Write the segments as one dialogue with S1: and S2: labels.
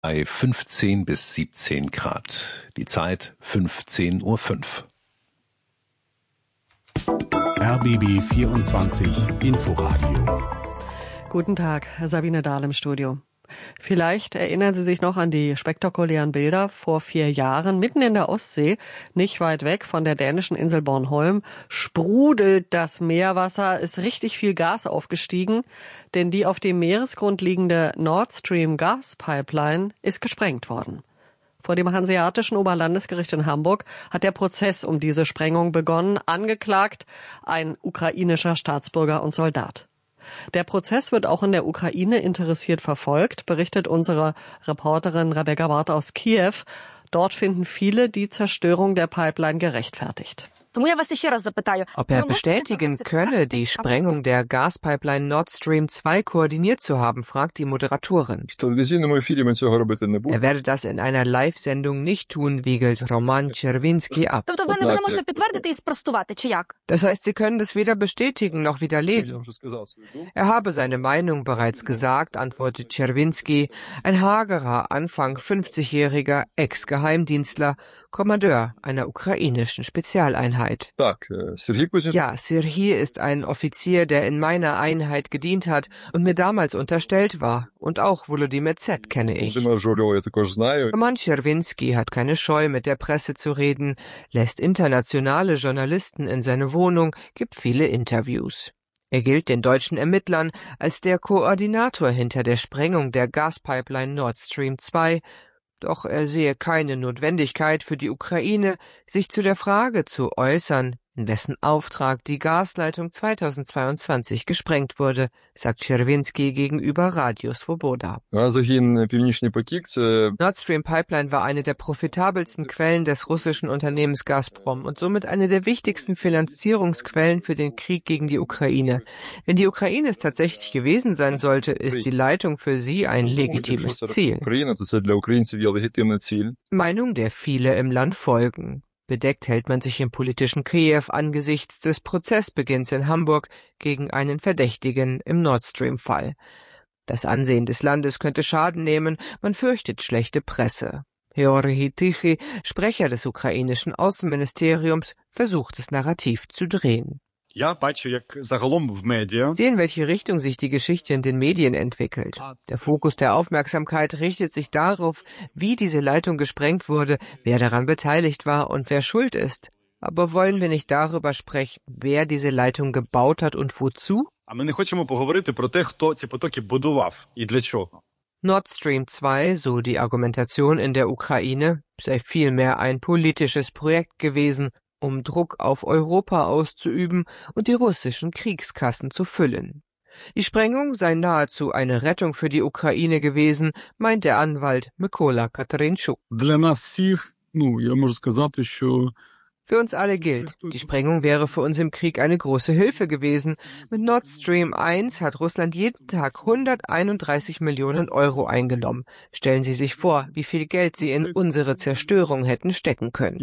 S1: Bei 15 bis 17 Grad. Die Zeit 15:05 Uhr.
S2: RBB 24 Inforadio.
S3: Guten Tag, Sabine Dahl im Studio. Vielleicht erinnern Sie sich noch an die spektakulären Bilder vor 4 Jahren. Mitten in der Ostsee, nicht weit weg von der dänischen Insel Bornholm, sprudelt das Meerwasser, ist richtig viel Gas aufgestiegen, denn die auf dem Meeresgrund liegende Nord Stream Gaspipeline ist gesprengt worden. Vor dem Hanseatischen Oberlandesgericht in Hamburg hat der Prozess um diese Sprengung begonnen, angeklagt ein ukrainischer Staatsbürger und Soldat. Der Prozess wird auch in der Ukraine interessiert verfolgt, berichtet unsere Reporterin Rebecca Barth aus Kiew. Dort finden viele die Zerstörung der Pipeline gerechtfertigt.
S4: Ob er bestätigen könne, die Sprengung der Gaspipeline Nord Stream 2 koordiniert zu haben, fragt die Moderatorin. Er werde das in einer Live-Sendung nicht tun, wiegelt Roman Czerwinski ab. Das heißt, Sie können das weder bestätigen noch widerlegen. Er habe seine Meinung bereits gesagt, antwortet Czerwinski, ein hagerer, Anfang 50-jähriger Ex-Geheimdienstler, Kommandeur einer ukrainischen Spezialeinheit. Ja, Serhij ist ein Offizier, der in meiner Einheit gedient hat und mir damals unterstellt war. Und auch Volodymyr Z. kenne ich. Roman Czerwinski hat keine Scheu, mit der Presse zu reden, lässt internationale Journalisten in seine Wohnung, gibt viele Interviews. Er gilt den deutschen Ermittlern als der Koordinator hinter der Sprengung der Gaspipeline Nord Stream 2, doch er sehe keine Notwendigkeit für die Ukraine, sich zu der Frage zu äußern, in wessen Auftrag die Gasleitung 2022 gesprengt wurde, sagt Czerwinski gegenüber Radio Svoboda. Nord Stream Pipeline war eine der profitabelsten Quellen des russischen Unternehmens Gazprom und somit eine der wichtigsten Finanzierungsquellen für den Krieg gegen die Ukraine. Wenn die Ukraine es tatsächlich gewesen sein sollte, ist die Leitung für sie ein legitimes Ziel. Meinung der viele im Land folgen. Bedeckt hält man sich im politischen Kiew angesichts des Prozessbeginns in Hamburg gegen einen Verdächtigen im Nord Stream-Fall. Das Ansehen des Landes könnte Schaden nehmen, man fürchtet schlechte Presse. Georgi Tichy, Sprecher des ukrainischen Außenministeriums, versucht das Narrativ zu drehen.
S5: Sehe,
S4: in welche Richtung sich die Geschichte in den Medien entwickelt. Der Fokus der Aufmerksamkeit richtet sich darauf, wie diese Leitung gesprengt wurde, wer daran beteiligt war und wer schuld ist. Aber wollen wir nicht darüber sprechen, wer diese Leitung gebaut hat und wozu? Nord Stream 2, so die Argumentation in der Ukraine, sei vielmehr ein politisches Projekt gewesen, um Druck auf Europa auszuüben und die russischen Kriegskassen zu füllen. Die Sprengung sei nahezu eine Rettung für die Ukraine gewesen, meint der Anwalt Mykola Katarynchuk. Für uns alle gilt, die Sprengung wäre für uns im Krieg eine große Hilfe gewesen. Mit Nord Stream 1 hat Russland jeden Tag 131 Millionen Euro eingenommen. Stellen Sie sich vor, wie viel Geld sie in unsere Zerstörung hätten stecken können.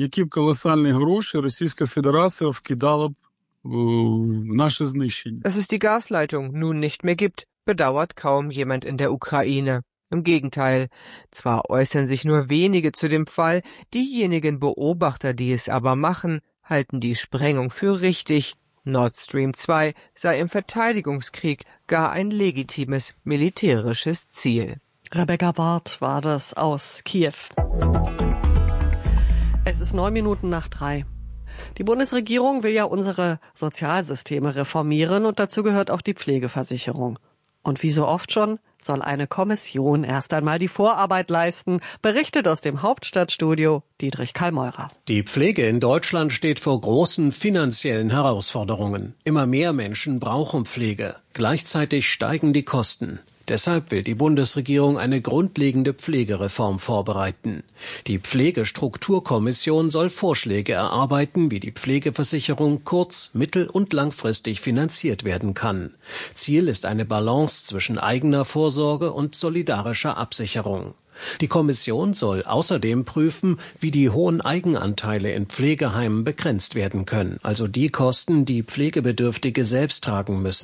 S4: Dass es die Gasleitung nun nicht mehr gibt, bedauert kaum jemand in der Ukraine. Im Gegenteil, zwar äußern sich nur wenige zu dem Fall, diejenigen Beobachter, die es aber machen, halten die Sprengung für richtig. Nord Stream 2 sei im Verteidigungskrieg gar ein legitimes militärisches Ziel.
S3: Rebecca Barth war das aus Kiew. Es ist 3:09. Die Bundesregierung will ja unsere Sozialsysteme reformieren und dazu gehört auch die Pflegeversicherung. Und wie so oft schon soll eine Kommission erst einmal die Vorarbeit leisten, berichtet aus dem Hauptstadtstudio Dietrich Kallmeurer.
S6: Die Pflege in Deutschland steht vor großen finanziellen Herausforderungen. Immer mehr Menschen brauchen Pflege. Gleichzeitig steigen die Kosten. Deshalb will die Bundesregierung eine grundlegende Pflegereform vorbereiten. Die Pflegestrukturkommission soll Vorschläge erarbeiten, wie die Pflegeversicherung kurz-, mittel- und langfristig finanziert werden kann. Ziel ist eine Balance zwischen eigener Vorsorge und solidarischer Absicherung. Die Kommission soll außerdem prüfen, wie die hohen Eigenanteile in Pflegeheimen begrenzt werden können, also die Kosten, die Pflegebedürftige selbst tragen müssen.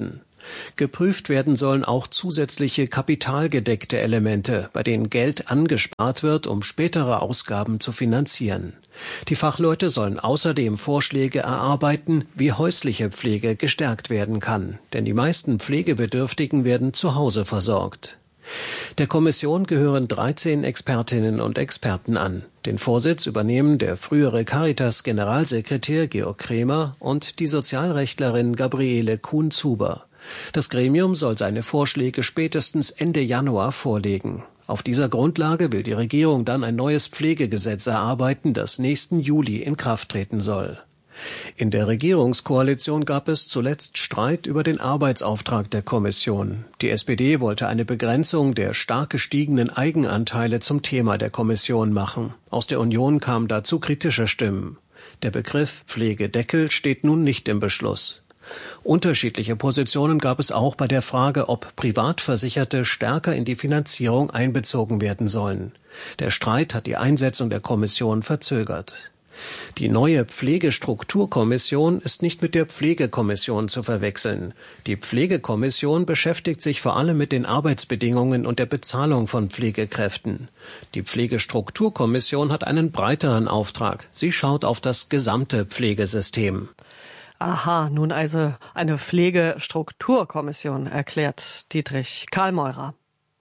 S6: Geprüft werden sollen auch zusätzliche kapitalgedeckte Elemente, bei denen Geld angespart wird, um spätere Ausgaben zu finanzieren. Die Fachleute sollen außerdem Vorschläge erarbeiten, wie häusliche Pflege gestärkt werden kann, denn die meisten Pflegebedürftigen werden zu Hause versorgt. Der Kommission gehören 13 Expertinnen und Experten an. Den Vorsitz übernehmen der frühere Caritas-Generalsekretär Georg Kremer und die Sozialrechtlerin Gabriele Kuhn-Zuber. Das Gremium soll seine Vorschläge spätestens Ende Januar vorlegen. Auf dieser Grundlage will die Regierung dann ein neues Pflegegesetz erarbeiten, das nächsten Juli in Kraft treten soll. In der Regierungskoalition gab es zuletzt Streit über den Arbeitsauftrag der Kommission. Die SPD wollte eine Begrenzung der stark gestiegenen Eigenanteile zum Thema der Kommission machen. Aus der Union kamen dazu kritische Stimmen. Der Begriff Pflegedeckel steht nun nicht im Beschluss. Unterschiedliche Positionen gab es auch bei der Frage, ob Privatversicherte stärker in die Finanzierung einbezogen werden sollen. Der Streit hat die Einsetzung der Kommission verzögert. Die neue Pflegestrukturkommission ist nicht mit der Pflegekommission zu verwechseln. Die Pflegekommission beschäftigt sich vor allem mit den Arbeitsbedingungen und der Bezahlung von Pflegekräften. Die Pflegestrukturkommission hat einen breiteren Auftrag. Sie schaut auf das gesamte Pflegesystem.
S3: Aha, nun also eine Pflegestrukturkommission, erklärt Dietrich Karlmeurer.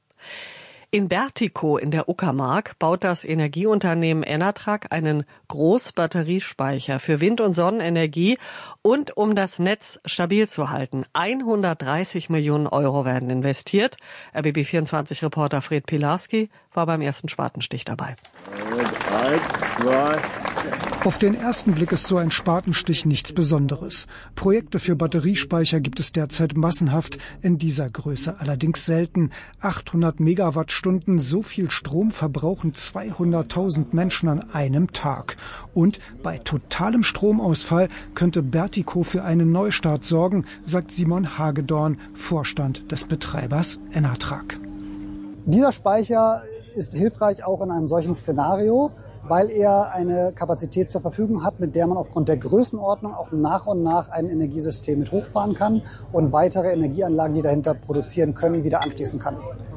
S3: In Bertikow in der Uckermark baut das Energieunternehmen Enatrag einen Großbatteriespeicher für Wind- und Sonnenenergie und um das Netz stabil zu halten. 130 Millionen Euro werden investiert. RBB24-Reporter Fred Pilarski war beim ersten Spatenstich dabei.
S5: Und 1, 2...
S7: Auf den ersten Blick ist so ein Spatenstich nichts Besonderes. Projekte für Batteriespeicher gibt es derzeit massenhaft, in dieser Größe allerdings selten. 800 Megawattstunden, so viel Strom verbrauchen 200.000 Menschen an einem Tag. Und bei totalem Stromausfall könnte Bertikow für einen Neustart sorgen, sagt Simon Hagedorn, Vorstand des Betreibers Enatrag.
S8: Dieser Speicher ist hilfreich auch in einem solchen Szenario, weil er eine Kapazität zur Verfügung hat, mit der man aufgrund der Größenordnung auch nach und nach ein Energiesystem mit hochfahren kann und weitere Energieanlagen, die dahinter produzieren können, wieder anschließen kann.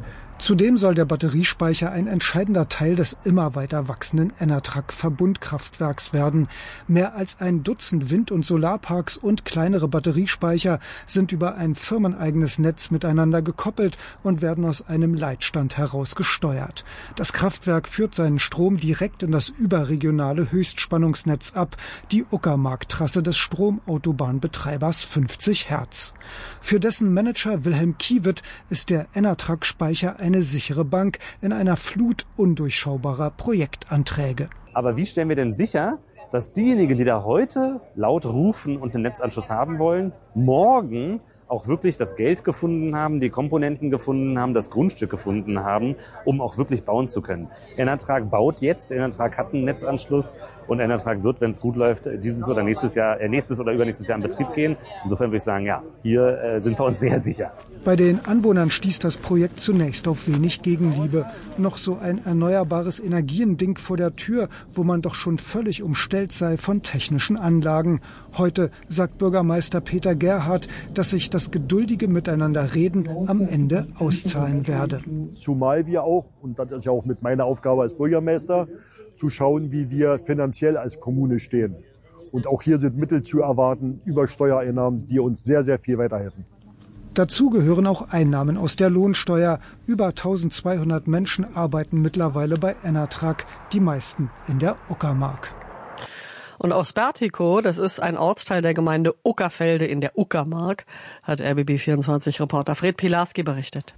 S7: Zudem soll der Batteriespeicher ein entscheidender Teil des immer weiter wachsenden Enatrag-Verbundkraftwerks werden. Mehr als ein Dutzend Wind- und Solarparks und kleinere Batteriespeicher sind über ein firmeneigenes Netz miteinander gekoppelt und werden aus einem Leitstand heraus gesteuert. Das Kraftwerk führt seinen Strom direkt in das überregionale Höchstspannungsnetz ab, die Uckermark-Trasse des Stromautobahnbetreibers 50 Hertz. Für dessen Manager Wilhelm Kiewit ist der Enatrag-Speicher eine sichere Bank in einer Flut undurchschaubarer Projektanträge.
S5: Aber wie stellen wir denn sicher, dass diejenigen, die da heute laut rufen und den Netzanschluss haben wollen, morgen auch wirklich das Geld gefunden haben, die Komponenten gefunden haben, das Grundstück gefunden haben, um auch wirklich bauen zu können. Enatrag baut jetzt, Enatrag hat einen Netzanschluss und Enatrag wird, wenn es gut läuft, nächstes oder übernächstes Jahr in Betrieb gehen. Insofern würde ich sagen, ja, hier sind wir uns sehr sicher.
S7: Bei den Anwohnern stieß das Projekt zunächst auf wenig Gegenliebe. Noch so ein erneuerbares Energiending vor der Tür, wo man doch schon völlig umstellt sei von technischen Anlagen. Heute sagt Bürgermeister Peter Gerhardt, dass sich das geduldige Miteinanderreden am Ende auszahlen werde.
S9: Zumal wir auch, und das ist ja auch mit meiner Aufgabe als Bürgermeister, zu schauen, wie wir finanziell als Kommune stehen. Und auch hier sind Mittel zu erwarten über Steuereinnahmen, die uns sehr, sehr viel weiterhelfen.
S7: Dazu gehören auch Einnahmen aus der Lohnsteuer. Über 1200 Menschen arbeiten mittlerweile bei Enatrag, die meisten in der Uckermark.
S3: Und aus Bertikow, das ist ein Ortsteil der Gemeinde Uckerfelde in der Uckermark, hat RBB24-Reporter Fred Pilarski berichtet.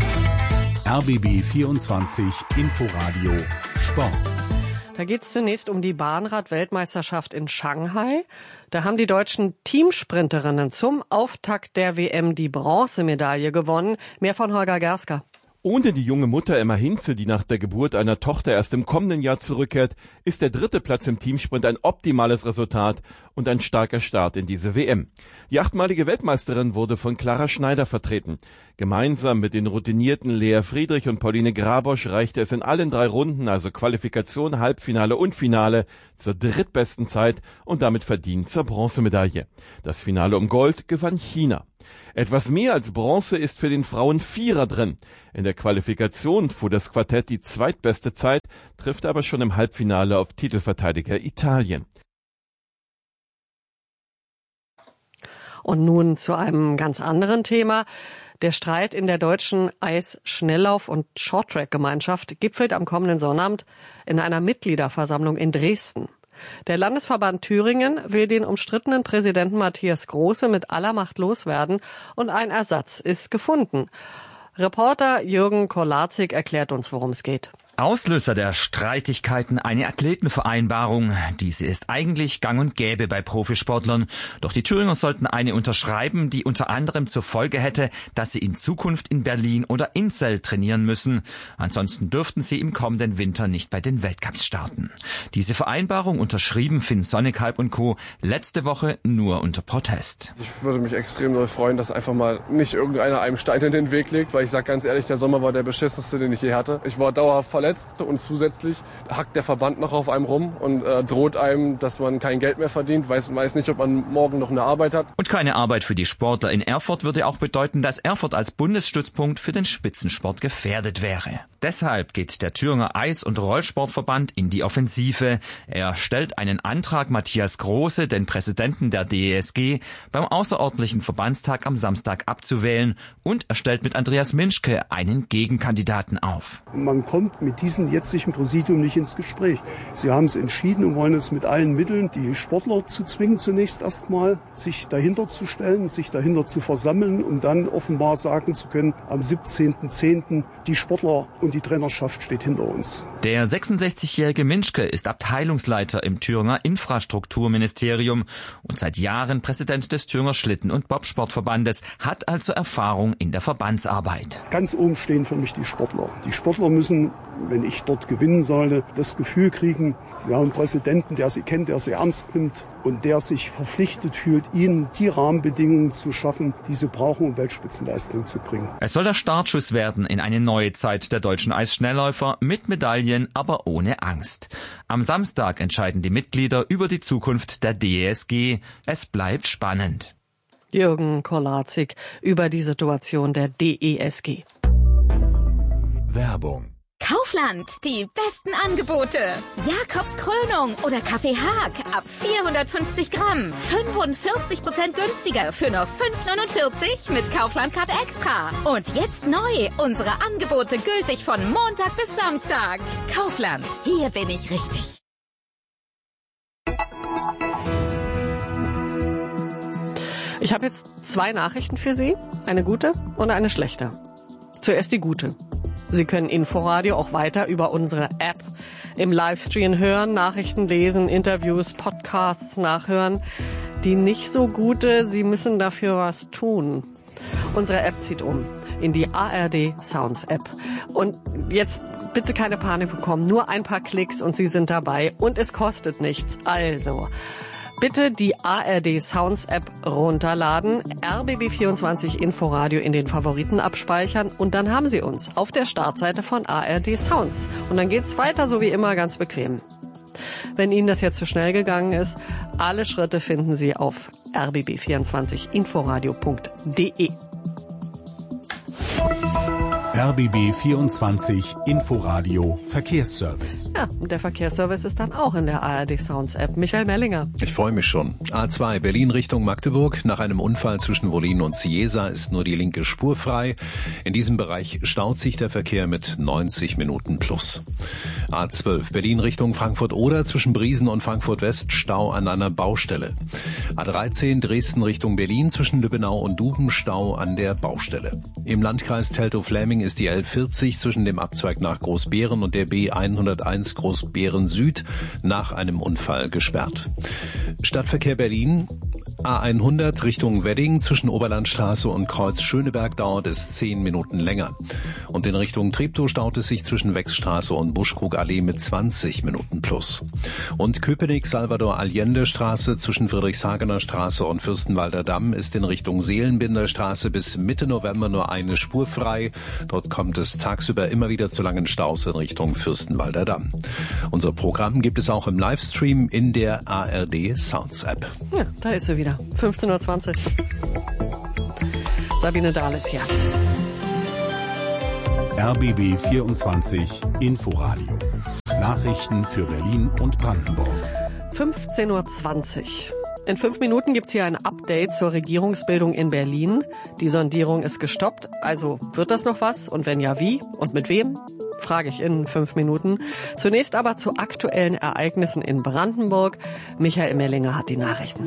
S2: RBB24 Inforadio Sport.
S3: Da geht es zunächst um die Bahnrad-Weltmeisterschaft in Shanghai. Da haben die deutschen Teamsprinterinnen zum Auftakt der WM die Bronzemedaille gewonnen. Mehr von Holger Gersker.
S10: Ohne die junge Mutter Emma Hinze, die nach der Geburt einer Tochter erst im kommenden Jahr zurückkehrt, ist der 3. Platz im Teamsprint ein optimales Resultat und ein starker Start in diese WM. Die 8-malige Weltmeisterin wurde von Clara Schneider vertreten. Gemeinsam mit den routinierten Lea Friedrich und Pauline Grabosch reichte es in allen 3 Runden, also Qualifikation, Halbfinale und Finale, zur drittbesten Zeit und damit verdient zur Bronzemedaille. Das Finale um Gold gewann China. Etwas mehr als Bronze ist für den Frauenvierer drin. In der Qualifikation fuhr das Quartett die zweitbeste Zeit, trifft aber schon im Halbfinale auf Titelverteidiger Italien.
S3: Und nun zu einem ganz anderen Thema. Der Streit in der deutschen Eisschnelllauf- und Shorttrack-Gemeinschaft gipfelt am kommenden Sonnabend in einer Mitgliederversammlung in Dresden. Der Landesverband Thüringen will den umstrittenen Präsidenten Matthias Große mit aller Macht loswerden und ein Ersatz ist gefunden. Reporter Jürgen Kolazik erklärt uns, worum es geht.
S11: Auslöser der Streitigkeiten eine Athletenvereinbarung. Diese ist eigentlich gang und gäbe bei Profisportlern. Doch die Thüringer sollten eine unterschreiben, die unter anderem zur Folge hätte, dass sie in Zukunft in Berlin oder Inzell trainieren müssen. Ansonsten dürften sie im kommenden Winter nicht bei den Weltcups starten. Diese Vereinbarung unterschrieben Finn Sonnekalb und Co. letzte Woche nur unter Protest.
S12: Ich würde mich extrem doll freuen, dass einfach mal nicht irgendeiner einem Stein in den Weg legt, weil ich sage ganz ehrlich, der Sommer war der beschissenste, den ich je hatte. Ich war dauerhaft verletzt und zusätzlich hackt der Verband noch auf einem rum und droht einem, dass man kein Geld mehr verdient, weiß nicht, ob man morgen noch eine Arbeit hat.
S11: Und keine Arbeit für die Sportler in Erfurt würde auch bedeuten, dass Erfurt als Bundesstützpunkt für den Spitzensport gefährdet wäre. Deshalb geht der Thüringer Eis- und Rollsportverband in die Offensive. Er stellt einen Antrag, Matthias Große, den Präsidenten der DESG, beim außerordentlichen Verbandstag am Samstag abzuwählen, und er stellt mit Andreas Minschke einen Gegenkandidaten auf.
S13: Man kommt mit diesem jetzigen Präsidium nicht ins Gespräch. Sie haben es entschieden und wollen es mit allen Mitteln, die Sportler zu zwingen, zunächst erstmal sich dahinter zu stellen, sich dahinter zu versammeln, um dann offenbar sagen zu können, am 17.10. die Sportler und die Trainerschaft steht hinter uns.
S11: Der 66-jährige Minschke ist Abteilungsleiter im Thüringer Infrastrukturministerium und seit Jahren Präsident des Thüringer Schlitten- und Bobsportverbandes, hat also Erfahrung in der Verbandsarbeit.
S13: Ganz oben stehen für mich die Sportler. Die Sportler müssen, wenn ich dort gewinnen sollte, das Gefühl kriegen, sie haben einen Präsidenten, der sie kennt, der sie ernst nimmt und der sich verpflichtet fühlt, ihnen die Rahmenbedingungen zu schaffen, die sie brauchen, um Weltspitzenleistung zu bringen.
S11: Es soll der Startschuss werden in eine neue Zeit der deutschen Eisschnellläufer mit Medaillen, aber ohne Angst. Am Samstag entscheiden die Mitglieder über die Zukunft der DESG. Es bleibt spannend.
S3: Jürgen Kolazik über die Situation der DESG.
S2: Werbung.
S14: Kaufland, die besten Angebote. Jakobs Krönung oder Kaffee Haag ab 450 Gramm. 45% günstiger für nur 5,49 mit Kaufland Card Extra. Und jetzt neu, unsere Angebote gültig von Montag bis Samstag. Kaufland, hier bin ich richtig.
S3: Ich habe jetzt 2 Nachrichten für Sie, eine gute und eine schlechte. Zuerst die gute. Sie können Inforadio auch weiter über unsere App im Livestream hören, Nachrichten lesen, Interviews, Podcasts nachhören. Die nicht so gute, Sie müssen dafür was tun. Unsere App zieht um in die ARD Sounds App. Und jetzt bitte keine Panik bekommen, nur ein paar Klicks und Sie sind dabei und es kostet nichts. Also bitte die ARD Sounds App runterladen, RBB24 Inforadio in den Favoriten abspeichern und dann haben Sie uns auf der Startseite von ARD Sounds. Und dann geht's weiter, so wie immer, ganz bequem. Wenn Ihnen das jetzt zu schnell gegangen ist, alle Schritte finden Sie auf rbb24inforadio.de.
S2: RBB24 Inforadio Verkehrsservice.
S3: Ja, und der Verkehrsservice ist dann auch in der ARD Sounds App. Michael Mellinger.
S1: Ich freue mich schon. A2 Berlin Richtung Magdeburg. Nach einem Unfall zwischen Wollin und Ciesa ist nur die linke Spur frei. In diesem Bereich staut sich der Verkehr mit 90 Minuten plus. A12 Berlin Richtung Frankfurt-Oder zwischen Briesen und Frankfurt-West Stau an einer Baustelle. A13 Dresden Richtung Berlin zwischen Lübbenau und Duben Stau an der Baustelle. Im Landkreis Teltow-Fläming ist die L40 zwischen dem Abzweig nach Großbeeren und der B101 Großbeeren Süd nach einem Unfall gesperrt. Stadtverkehr Berlin. A100 Richtung Wedding zwischen Oberlandstraße und Kreuz Schöneberg dauert es 10 Minuten länger. Und in Richtung Treptow staut es sich zwischen Wechsstraße und Buschkrugallee mit 20 Minuten plus. Und Köpenick-Salvador-Allende-Straße zwischen Friedrichshagener Straße und Fürstenwalder Damm ist in Richtung Seelenbinder Straße bis Mitte November nur eine Spur frei. Dort kommt es tagsüber immer wieder zu langen Staus in Richtung Fürstenwalder Damm. Unser Programm gibt es auch im Livestream in der ARD Sounds App.
S3: Ja, da ist sie wieder. 15:20 Uhr. Sabine Dahl ist hier.
S2: RBB 24 Inforadio. Nachrichten für Berlin und Brandenburg.
S3: 15:20 Uhr. In 5 Minuten gibt's hier ein Update zur Regierungsbildung in Berlin. Die Sondierung ist gestoppt. Also wird das noch was? Und wenn ja, wie? Und mit wem? Frage ich in 5 Minuten. Zunächst aber zu aktuellen Ereignissen in Brandenburg. Michael Mellinger hat die Nachrichten.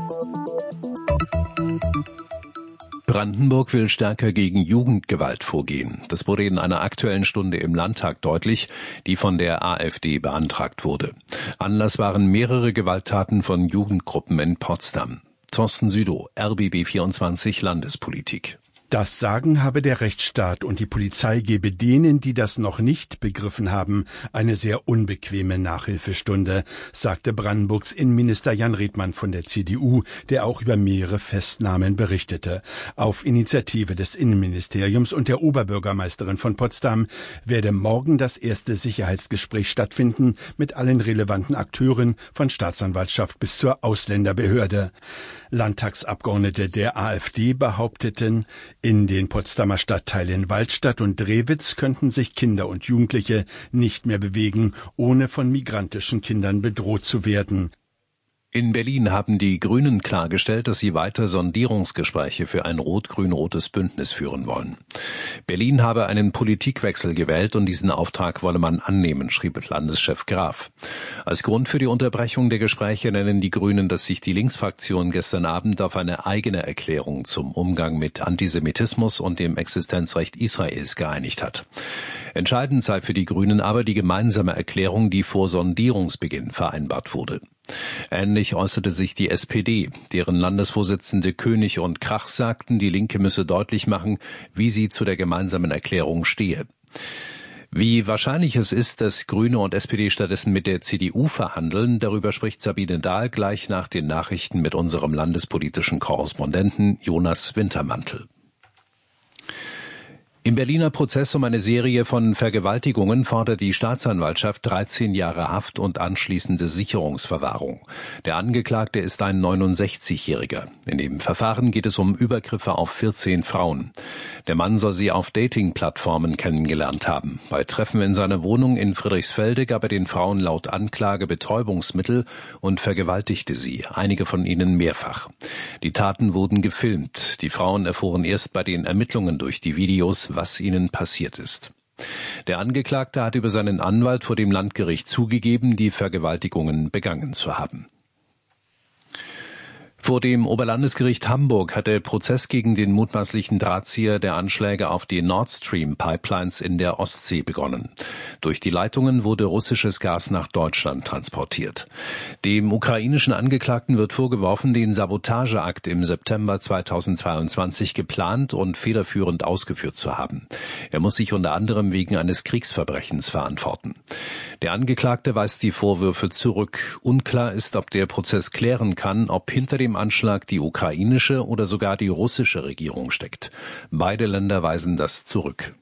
S1: Brandenburg will stärker gegen Jugendgewalt vorgehen. Das wurde in einer Aktuellen Stunde im Landtag deutlich, die von der AfD beantragt wurde. Anlass waren mehrere Gewalttaten von Jugendgruppen in Potsdam. Thorsten Südow, RBB 24 Landespolitik.
S15: Das Sagen habe der Rechtsstaat und die Polizei gebe denen, die das noch nicht begriffen haben, eine sehr unbequeme Nachhilfestunde, sagte Brandenburgs Innenminister Jan Redmann von der CDU, der auch über mehrere Festnahmen berichtete. Auf Initiative des Innenministeriums und der Oberbürgermeisterin von Potsdam werde morgen das erste Sicherheitsgespräch stattfinden mit allen relevanten Akteuren von Staatsanwaltschaft bis zur Ausländerbehörde. Landtagsabgeordnete der AfD behaupteten, in den Potsdamer Stadtteilen Waldstadt und Drewitz könnten sich Kinder und Jugendliche nicht mehr bewegen, ohne von migrantischen Kindern bedroht zu werden.
S1: In Berlin haben die Grünen klargestellt, dass sie weiter Sondierungsgespräche für ein rot-grün-rotes Bündnis führen wollen. Berlin habe einen Politikwechsel gewählt und diesen Auftrag wolle man annehmen, schrieb Landeschef Graf. Als Grund für die Unterbrechung der Gespräche nennen die Grünen, dass sich die Linksfraktion gestern Abend auf eine eigene Erklärung zum Umgang mit Antisemitismus und dem Existenzrecht Israels geeinigt hat. Entscheidend sei für die Grünen aber die gemeinsame Erklärung, die vor Sondierungsbeginn vereinbart wurde. Ähnlich äußerte sich die SPD, deren Landesvorsitzende König und Krach sagten, die Linke müsse deutlich machen, wie sie zu der gemeinsamen Erklärung stehe. Wie wahrscheinlich es ist, dass Grüne und SPD stattdessen mit der CDU verhandeln, darüber spricht Sabine Dahl gleich nach den Nachrichten mit unserem landespolitischen Korrespondenten Jonas Wintermantel. Im Berliner Prozess um eine Serie von Vergewaltigungen fordert die Staatsanwaltschaft 13 Jahre Haft und anschließende Sicherungsverwahrung. Der Angeklagte ist ein 69-Jähriger. In dem Verfahren geht es um Übergriffe auf 14 Frauen. Der Mann soll sie auf Dating-Plattformen kennengelernt haben. Bei Treffen in seiner Wohnung in Friedrichsfelde gab er den Frauen laut Anklage Betäubungsmittel und vergewaltigte sie, einige von ihnen mehrfach. Die Taten wurden gefilmt. Die Frauen erfuhren erst bei den Ermittlungen durch die Videos, was ihnen passiert ist. Der Angeklagte hat über seinen Anwalt vor dem Landgericht zugegeben, die Vergewaltigungen begangen zu haben. Vor dem Oberlandesgericht Hamburg hat der Prozess gegen den mutmaßlichen Drahtzieher der Anschläge auf die Nord Stream Pipelines in der Ostsee begonnen. Durch die Leitungen wurde russisches Gas nach Deutschland transportiert. Dem ukrainischen Angeklagten wird vorgeworfen, den Sabotageakt im September 2022 geplant und federführend ausgeführt zu haben. Er muss sich unter anderem wegen eines Kriegsverbrechens verantworten. Der Angeklagte weist die Vorwürfe zurück. Unklar ist, ob der Prozess klären kann, ob hinter dem Anschlag die ukrainische oder sogar die russische Regierung steckt. Beide Länder weisen das zurück.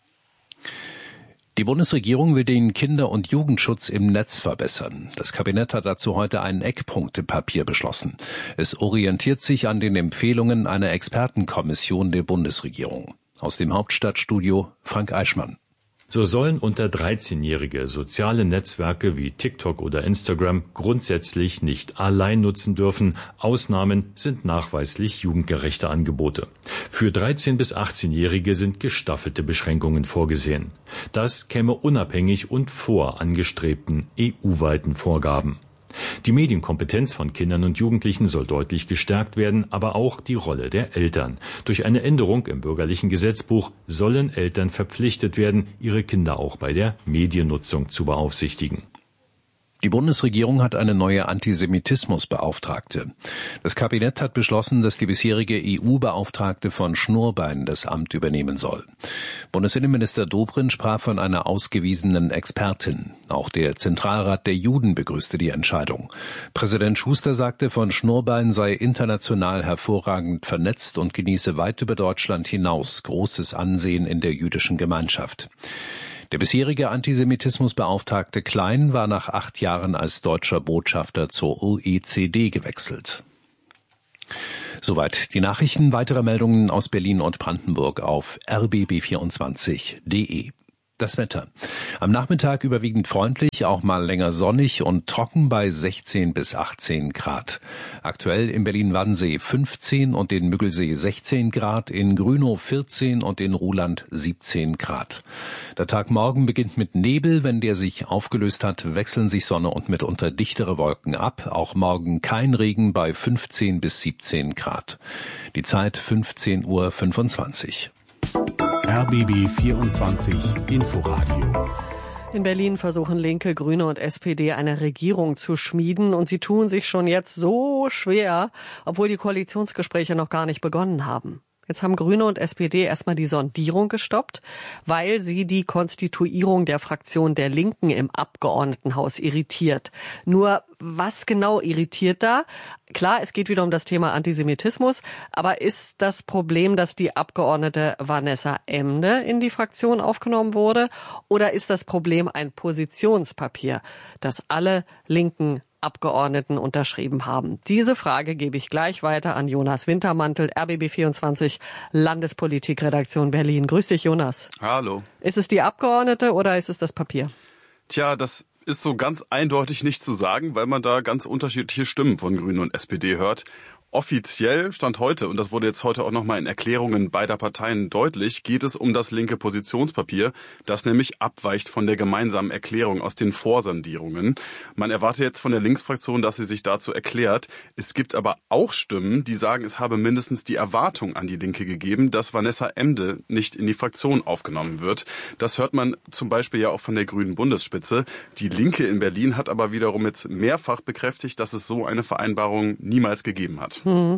S1: Die Bundesregierung will den Kinder- und Jugendschutz im Netz verbessern. Das Kabinett hat dazu heute ein Eckpunktepapier beschlossen. Es orientiert sich an den Empfehlungen einer Expertenkommission der Bundesregierung. Aus dem Hauptstadtstudio Frank Eichmann.
S16: So sollen unter 13-Jährige soziale Netzwerke wie TikTok oder Instagram grundsätzlich nicht allein nutzen dürfen. Ausnahmen sind nachweislich jugendgerechte Angebote. Für 13- bis 18-Jährige sind gestaffelte Beschränkungen vorgesehen. Das käme unabhängig und vor angestrebten EU-weiten Vorgaben. Die Medienkompetenz von Kindern und Jugendlichen soll deutlich gestärkt werden, aber auch die Rolle der Eltern. Durch eine Änderung im bürgerlichen Gesetzbuch sollen Eltern verpflichtet werden, ihre Kinder auch bei der Mediennutzung zu beaufsichtigen.
S1: Die Bundesregierung hat eine neue Antisemitismusbeauftragte. Das Kabinett hat beschlossen, dass die bisherige EU-Beauftragte von Schnurbein das Amt übernehmen soll. Bundesinnenminister Dobrindt sprach von einer ausgewiesenen Expertin. Auch der Zentralrat der Juden begrüßte die Entscheidung. Präsident Schuster sagte, von Schnurbein sei international hervorragend vernetzt und genieße weit über Deutschland hinaus großes Ansehen in der jüdischen Gemeinschaft. Der bisherige Antisemitismusbeauftragte Klein war nach 8 Jahren als deutscher Botschafter zur OECD gewechselt. Soweit die Nachrichten. Weitere Meldungen aus Berlin und Brandenburg auf rbb24.de. Das Wetter. Am Nachmittag überwiegend freundlich, auch mal länger sonnig und trocken bei 16 bis 18 Grad. Aktuell in Berlin-Wannsee 15 und in Müggelsee 16 Grad, in Grünow 14 und in Ruhland 17 Grad. Der Tag morgen beginnt mit Nebel. Wenn der sich aufgelöst hat, wechseln sich Sonne und mitunter dichtere Wolken ab. Auch morgen kein Regen bei 15 bis 17 Grad. Die Zeit 15:25 Uhr.
S2: RBB 24 Inforadio.
S3: In Berlin versuchen Linke, Grüne und SPD eine Regierung zu schmieden und sie tun sich schon jetzt so schwer, obwohl die Koalitionsgespräche noch gar nicht begonnen haben. Jetzt haben Grüne und SPD erstmal die Sondierung gestoppt, weil sie die Konstituierung der Fraktion der Linken im Abgeordnetenhaus irritiert. Nur was genau irritiert da? Klar, es geht wieder um das Thema Antisemitismus, aber ist das Problem, dass die Abgeordnete Vanessa Emde in die Fraktion aufgenommen wurde? Oder ist das Problem ein Positionspapier, das alle linken Abgeordneten unterschrieben haben? Diese Frage gebe ich gleich weiter an Jonas Wintermantel, RBB24 Landespolitikredaktion Berlin. Grüß dich, Jonas.
S17: Hallo.
S3: Ist es die Abgeordnete oder ist es das Papier?
S17: Tja, das ist so ganz eindeutig nicht zu sagen, weil man da ganz unterschiedliche Stimmen von Grünen und SPD hört. Offiziell Stand heute, und das wurde jetzt heute auch nochmal in Erklärungen beider Parteien deutlich, geht es um das linke Positionspapier, das nämlich abweicht von der gemeinsamen Erklärung aus den Vorsondierungen. Man erwartet jetzt von der Linksfraktion, dass sie sich dazu erklärt. Es gibt aber auch Stimmen, die sagen, es habe mindestens die Erwartung an die Linke gegeben, dass Vanessa Emde nicht in die Fraktion aufgenommen wird. Das hört man zum Beispiel ja auch von der grünen Bundesspitze. Die Linke in Berlin hat aber wiederum jetzt mehrfach bekräftigt, dass es so eine Vereinbarung niemals gegeben hat.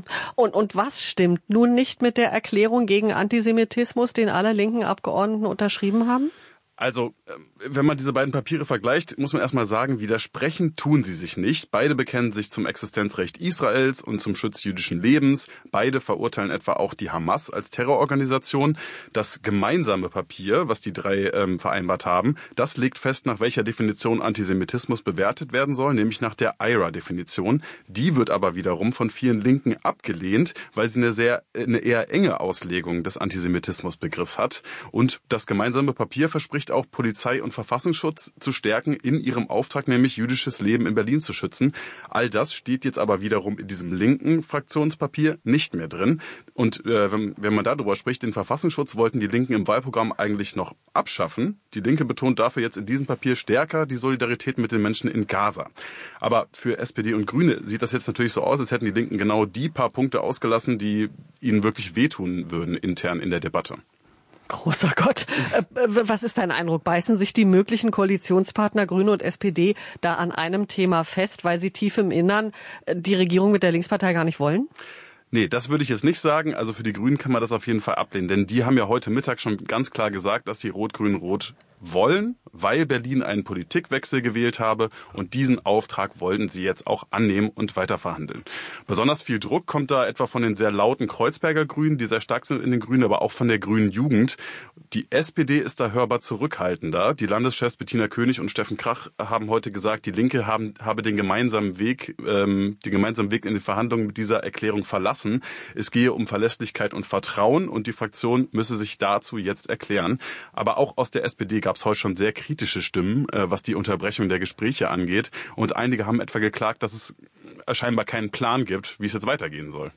S3: Und was stimmt nun nicht mit der Erklärung gegen Antisemitismus, den alle linken Abgeordneten unterschrieben haben?
S17: Also, wenn man diese beiden Papiere vergleicht, muss man erstmal sagen, widersprechen tun sie sich nicht. Beide bekennen sich zum Existenzrecht Israels und zum Schutz jüdischen Lebens. Beide verurteilen etwa auch die Hamas als Terrororganisation. Das gemeinsame Papier, was die drei vereinbart haben, das legt fest, nach welcher Definition Antisemitismus bewertet werden soll, nämlich nach der IHRA-Definition. Die wird aber wiederum von vielen Linken abgelehnt, weil sie eine eher enge Auslegung des Antisemitismusbegriffs hat. Und das gemeinsame Papier verspricht auch Polizei und Verfassungsschutz zu stärken, in ihrem Auftrag nämlich jüdisches Leben in Berlin zu schützen. All das steht jetzt aber wiederum in diesem linken Fraktionspapier nicht mehr drin. Und wenn man darüber spricht, den Verfassungsschutz wollten die Linken im Wahlprogramm eigentlich noch abschaffen. Die Linke betont dafür jetzt in diesem Papier stärker die Solidarität mit den Menschen in Gaza. Aber für SPD und Grüne sieht das jetzt natürlich so aus, als hätten die Linken genau die paar Punkte ausgelassen, die ihnen wirklich wehtun würden intern in der Debatte.
S3: Großer Gott. Was ist dein Eindruck? Beißen sich die möglichen Koalitionspartner Grüne und SPD da an einem Thema fest, weil sie tief im Innern die Regierung mit der Linkspartei gar nicht wollen?
S17: Nee, das würde ich jetzt nicht sagen. Also für die Grünen kann man das auf jeden Fall ablehnen. Denn die haben ja heute Mittag schon ganz klar gesagt, dass sie Rot-Grün-Rot wollen, weil Berlin einen Politikwechsel gewählt habe. Und diesen Auftrag wollten sie jetzt auch annehmen und weiterverhandeln. Besonders viel Druck kommt da etwa von den sehr lauten Kreuzberger Grünen, die sehr stark sind in den Grünen, aber auch von der grünen Jugend. Die SPD ist da hörbar zurückhaltender. Die Landeschefs Bettina König und Steffen Krach haben heute gesagt, die Linke habe den gemeinsamen Weg in den Verhandlungen mit dieser Erklärung verlassen. Es gehe um Verlässlichkeit und Vertrauen und die Fraktion müsse sich dazu jetzt erklären. Aber auch aus der SPD gab es heute schon sehr kritische Stimmen, was die Unterbrechung der Gespräche angeht. Und einige haben etwa geklagt, dass es scheinbar keinen Plan gibt, wie es jetzt weitergehen soll.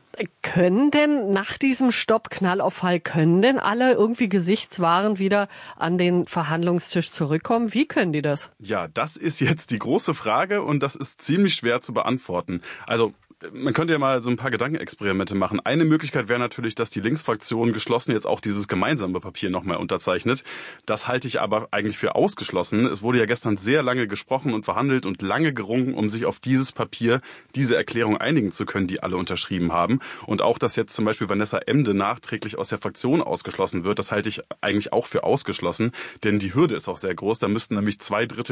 S3: Können denn nach diesem Stopp Knall auf Fall, können denn alle irgendwie gesichtswahrend wieder an den Verhandlungstisch zurückkommen? Wie können die das?
S17: Ja, das ist jetzt die große Frage und das ist ziemlich schwer zu beantworten. Also man könnte ja mal so ein paar Gedankenexperimente machen. Eine Möglichkeit wäre natürlich, dass die Linksfraktion geschlossen jetzt auch dieses gemeinsame Papier nochmal unterzeichnet. Das halte ich aber eigentlich für ausgeschlossen. Es wurde ja gestern sehr lange gesprochen und verhandelt und lange gerungen, um sich auf dieses Papier, diese Erklärung einigen zu können, die alle unterschrieben haben. Und auch, dass jetzt zum Beispiel Vanessa Emde nachträglich aus der Fraktion ausgeschlossen wird, das halte ich eigentlich auch für ausgeschlossen. Denn die Hürde ist auch sehr groß. Da müsste es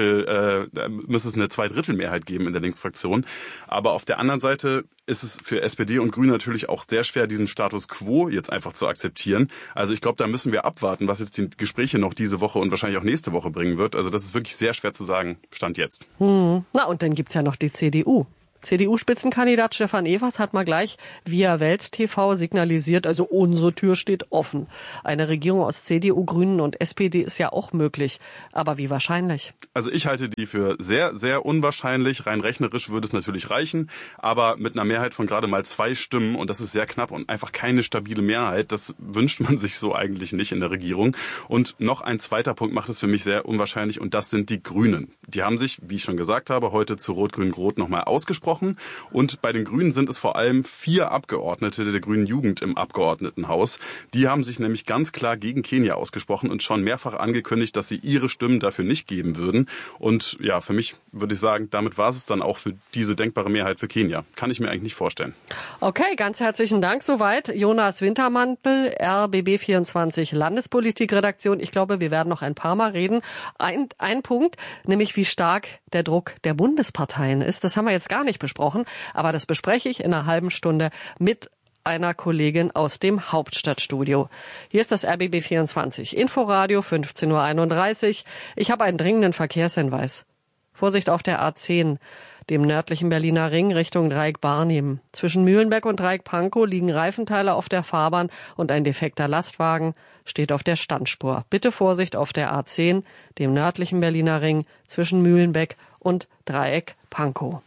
S17: eine Zweidrittelmehrheit geben in der Linksfraktion. Aber auf der anderen Seite ist es für SPD und Grüne natürlich auch sehr schwer, diesen Status quo jetzt einfach zu akzeptieren. Also ich glaube, da müssen wir abwarten, was jetzt die Gespräche noch diese Woche und wahrscheinlich auch nächste Woche bringen wird. Also das ist wirklich sehr schwer zu sagen, Stand jetzt.
S3: Na, und dann gibt's ja noch die CDU. CDU-Spitzenkandidat Stefan Evers hat mal gleich via Welt TV signalisiert, also unsere Tür steht offen. Eine Regierung aus CDU, Grünen und SPD ist ja auch möglich. Aber wie wahrscheinlich?
S17: Also ich halte die für sehr, sehr unwahrscheinlich. Rein rechnerisch würde es natürlich reichen, aber mit einer Mehrheit von gerade mal 2 Stimmen, und das ist sehr knapp und einfach keine stabile Mehrheit, das wünscht man sich so eigentlich nicht in der Regierung. Und noch ein zweiter Punkt macht es für mich sehr unwahrscheinlich, und das sind die Grünen. Die haben sich, wie ich schon gesagt habe, heute zu Rot-Grün-Rot nochmal ausgesprochen. Und bei den Grünen sind es vor allem 4 Abgeordnete der Grünen Jugend im Abgeordnetenhaus. Die haben sich nämlich ganz klar gegen Kenia ausgesprochen und schon mehrfach angekündigt, dass sie ihre Stimmen dafür nicht geben würden. Und ja, für mich würde ich sagen, damit war es dann auch für diese denkbare Mehrheit für Kenia. Kann ich mir eigentlich nicht vorstellen.
S3: Okay, ganz herzlichen Dank soweit. Jonas Wintermantel, RBB24 Landespolitikredaktion. Ich glaube, wir werden noch ein paar Mal reden. Ein Punkt, nämlich wie stark der Druck der Bundesparteien ist. Das haben wir jetzt gar nicht besprochen, aber das bespreche ich in einer halben Stunde mit einer Kollegin aus dem Hauptstadtstudio. Hier ist das RBB24 Inforadio, 15:31 Uhr. Ich habe einen dringenden Verkehrshinweis. Vorsicht auf der A10, dem nördlichen Berliner Ring Richtung Dreieck-Barnim. Zwischen Mühlenbeck und Dreieck-Pankow liegen Reifenteile auf der Fahrbahn und ein defekter Lastwagen steht auf der Standspur. Bitte Vorsicht auf der A10, dem nördlichen Berliner Ring zwischen Mühlenbeck und Dreieck-Pankow.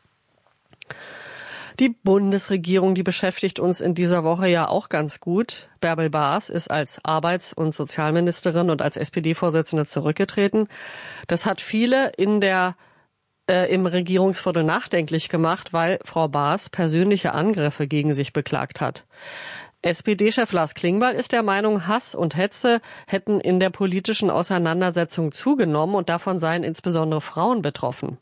S3: Die Bundesregierung, die beschäftigt uns in dieser Woche ja auch ganz gut. Bärbel Baas ist als Arbeits- und Sozialministerin und als SPD-Vorsitzende zurückgetreten. Das hat viele im Regierungsviertel nachdenklich gemacht, weil Frau Baas persönliche Angriffe gegen sich beklagt hat. SPD-Chef Lars Klingbeil ist der Meinung, Hass und Hetze hätten in der politischen Auseinandersetzung zugenommen und davon seien insbesondere Frauen betroffen.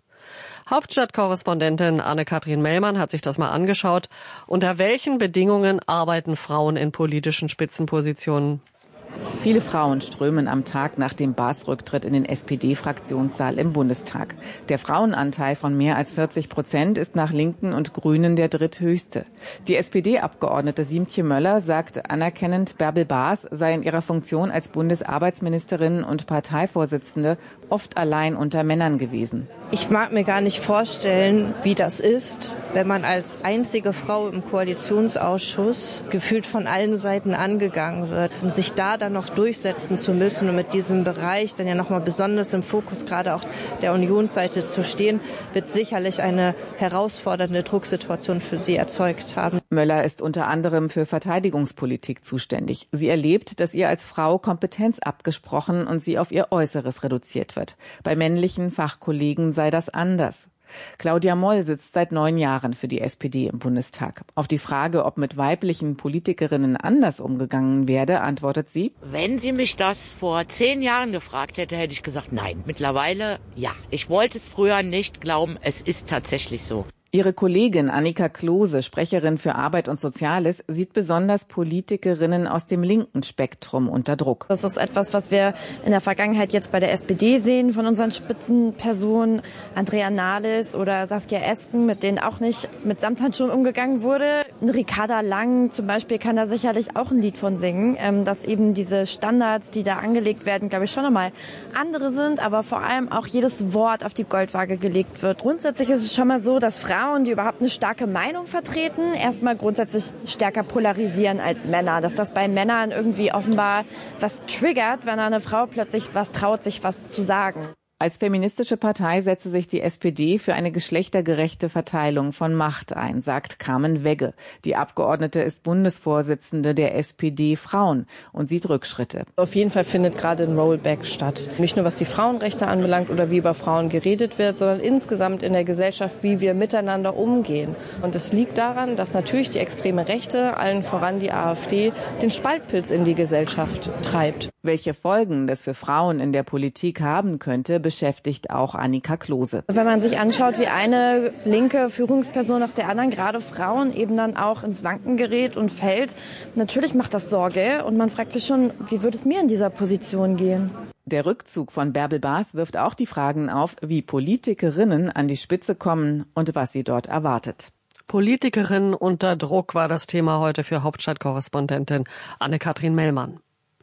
S3: Hauptstadtkorrespondentin Anne-Kathrin Mellmann hat sich das mal angeschaut. Unter welchen Bedingungen arbeiten Frauen in politischen Spitzenpositionen?
S18: Viele Frauen strömen am Tag nach dem Baas-Rücktritt in den SPD-Fraktionssaal im Bundestag. Der Frauenanteil von mehr als 40% ist nach Linken und Grünen der dritthöchste. Die SPD-Abgeordnete Siemtje Möller sagt anerkennend, Bärbel Baas sei in ihrer Funktion als Bundesarbeitsministerin und Parteivorsitzende oft allein unter Männern gewesen.
S19: Ich mag mir gar nicht vorstellen, wie das ist, wenn man als einzige Frau im Koalitionsausschuss gefühlt von allen Seiten angegangen wird und sich da dann noch durchsetzen zu müssen und mit diesem Bereich dann ja nochmal besonders im Fokus gerade auch der Unionsseite zu stehen, wird sicherlich eine herausfordernde Drucksituation für sie erzeugt haben.
S18: Möller ist unter anderem für Verteidigungspolitik zuständig. Sie erlebt, dass ihr als Frau Kompetenz abgesprochen und sie auf ihr Äußeres reduziert wird. Bei männlichen Fachkollegen sei das anders. Claudia Moll sitzt seit 9 Jahren für die SPD im Bundestag. Auf die Frage, ob mit weiblichen Politikerinnen anders umgegangen werde, antwortet sie:
S20: Wenn sie mich das vor 10 Jahren gefragt hätte, hätte ich gesagt, nein. Mittlerweile, ja. Ich wollte es früher nicht glauben, es ist tatsächlich so.
S18: Ihre Kollegin Annika Klose, Sprecherin für Arbeit und Soziales, sieht besonders Politikerinnen aus dem linken Spektrum unter Druck.
S21: Das ist etwas, was wir in der Vergangenheit jetzt bei der SPD sehen von unseren Spitzenpersonen, Andrea Nahles oder Saskia Esken, mit denen auch nicht mit Samthandschuhen umgegangen wurde. Ricarda Lang zum Beispiel kann da sicherlich auch ein Lied von singen, dass eben diese Standards, die da angelegt werden, glaube ich, schon einmal andere sind, aber vor allem auch jedes Wort auf die Goldwaage gelegt wird. Grundsätzlich ist es schon mal so, dass Frauen, die überhaupt eine starke Meinung vertreten, erstmal grundsätzlich stärker polarisieren als Männer. Dass das bei Männern irgendwie offenbar was triggert, wenn eine Frau plötzlich was traut, sich was zu sagen.
S18: Als feministische Partei setze sich die SPD für eine geschlechtergerechte Verteilung von Macht ein, sagt Carmen Wegge. Die Abgeordnete ist Bundesvorsitzende der SPD Frauen und sieht Rückschritte.
S22: Auf jeden Fall findet gerade ein Rollback statt. Nicht nur was die Frauenrechte anbelangt oder wie über Frauen geredet wird, sondern insgesamt in der Gesellschaft, wie wir miteinander umgehen. Und es liegt daran, dass natürlich die extreme Rechte, allen voran die AfD, den Spaltpilz in die Gesellschaft treibt.
S18: Welche Folgen das für Frauen in der Politik haben könnte, beschäftigt auch Annika Klose.
S21: Wenn man sich anschaut, wie eine linke Führungsperson nach der anderen, gerade Frauen, eben dann auch ins Wanken gerät und fällt, natürlich macht das Sorge und man fragt sich schon, wie würde es mir in dieser Position gehen?
S18: Der Rückzug von Bärbel Baas wirft auch die Fragen auf, wie Politikerinnen an die Spitze kommen und was sie dort erwartet.
S3: Politikerinnen unter Druck war das Thema heute für Hauptstadtkorrespondentin Anne-Kathrin Mellmann.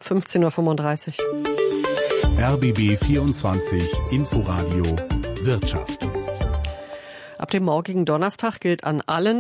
S3: 15:35 Uhr.
S2: RBB 24 Inforadio Wirtschaft.
S3: Ab dem morgigen Donnerstag gilt an allen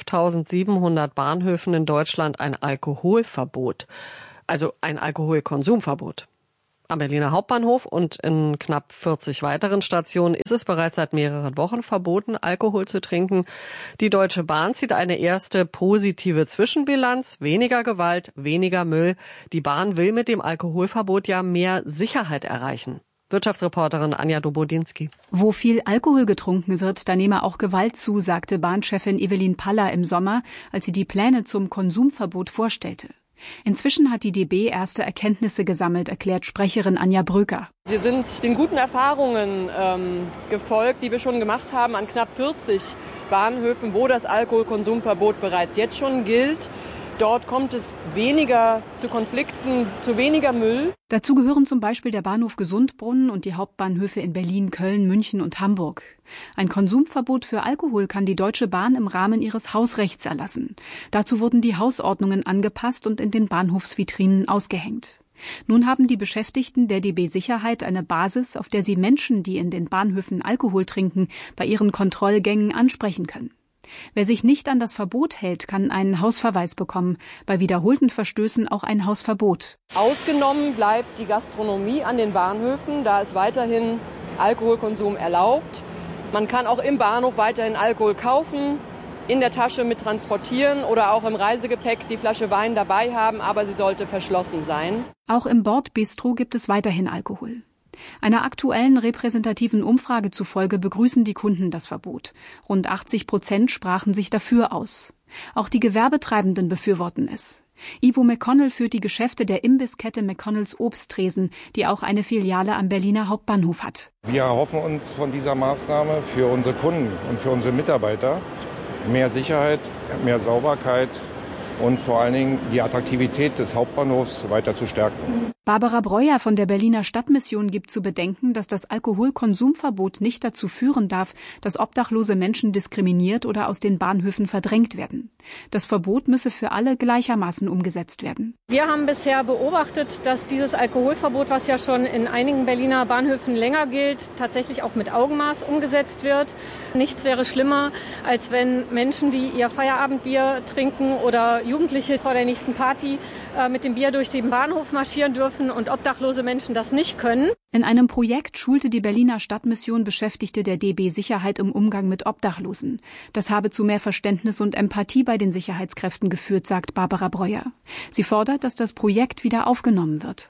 S3: 5.700 Bahnhöfen in Deutschland ein Alkoholverbot. Also ein Alkoholkonsumverbot. Am Berliner Hauptbahnhof und in knapp 40 weiteren Stationen ist es bereits seit mehreren Wochen verboten, Alkohol zu trinken. Die Deutsche Bahn zieht eine erste positive Zwischenbilanz. Weniger Gewalt, weniger Müll. Die Bahn will mit dem Alkoholverbot ja mehr Sicherheit erreichen. Wirtschaftsreporterin Anja Dobodinski.
S4: Wo viel Alkohol getrunken wird, da nehme auch Gewalt zu, sagte Bahnchefin Evelyn Paller im Sommer, als sie die Pläne zum Konsumverbot vorstellte. Inzwischen hat die DB erste Erkenntnisse gesammelt, erklärt Sprecherin Anja Bröker.
S6: Wir sind den guten Erfahrungen gefolgt, die wir schon gemacht haben an knapp 40 Bahnhöfen, wo das Alkoholkonsumverbot bereits jetzt schon gilt. Dort kommt es weniger zu Konflikten, zu weniger Müll.
S4: Dazu gehören zum Beispiel der Bahnhof Gesundbrunnen und die Hauptbahnhöfe in Berlin, Köln, München und Hamburg. Ein Konsumverbot für Alkohol kann die Deutsche Bahn im Rahmen ihres Hausrechts erlassen. Dazu wurden die Hausordnungen angepasst und in den Bahnhofsvitrinen ausgehängt. Nun haben die Beschäftigten der DB Sicherheit eine Basis, auf der sie Menschen, die in den Bahnhöfen Alkohol trinken, bei ihren Kontrollgängen ansprechen können. Wer sich nicht an das Verbot hält, kann einen Hausverweis bekommen, bei wiederholten Verstößen auch ein Hausverbot.
S6: Ausgenommen bleibt die Gastronomie an den Bahnhöfen, da ist weiterhin Alkoholkonsum erlaubt. Man kann auch im Bahnhof weiterhin Alkohol kaufen, in der Tasche mit transportieren oder auch im Reisegepäck die Flasche Wein dabei haben, aber sie sollte verschlossen sein.
S4: Auch im Bordbistro gibt es weiterhin Alkohol. Einer aktuellen repräsentativen Umfrage zufolge begrüßen die Kunden das Verbot. Rund 80% sprachen sich dafür aus. Auch die Gewerbetreibenden befürworten es. Ivo McConnell führt die Geschäfte der Imbisskette McConnells Obsttresen, die auch eine Filiale am Berliner Hauptbahnhof hat.
S23: Wir erhoffen uns von dieser Maßnahme für unsere Kunden und für unsere Mitarbeiter mehr Sicherheit, mehr Sauberkeit und vor allen Dingen die Attraktivität des Hauptbahnhofs weiter zu stärken.
S4: Barbara Breuer von der Berliner Stadtmission gibt zu bedenken, dass das Alkoholkonsumverbot nicht dazu führen darf, dass obdachlose Menschen diskriminiert oder aus den Bahnhöfen verdrängt werden. Das Verbot müsse für alle gleichermaßen umgesetzt werden.
S24: Wir haben bisher beobachtet, dass dieses Alkoholverbot, was ja schon in einigen Berliner Bahnhöfen länger gilt, tatsächlich auch mit Augenmaß umgesetzt wird. Nichts wäre schlimmer, als wenn Menschen, die ihr Feierabendbier trinken oder Jugendliche vor der nächsten Party mit dem Bier durch den Bahnhof marschieren dürfen und obdachlose Menschen das nicht können.
S4: In einem Projekt schulte die Berliner Stadtmission Beschäftigte der DB Sicherheit im Umgang mit Obdachlosen. Das habe zu mehr Verständnis und Empathie bei den Sicherheitskräften geführt, sagt Barbara Breuer. Sie fordert, dass das Projekt wieder aufgenommen wird.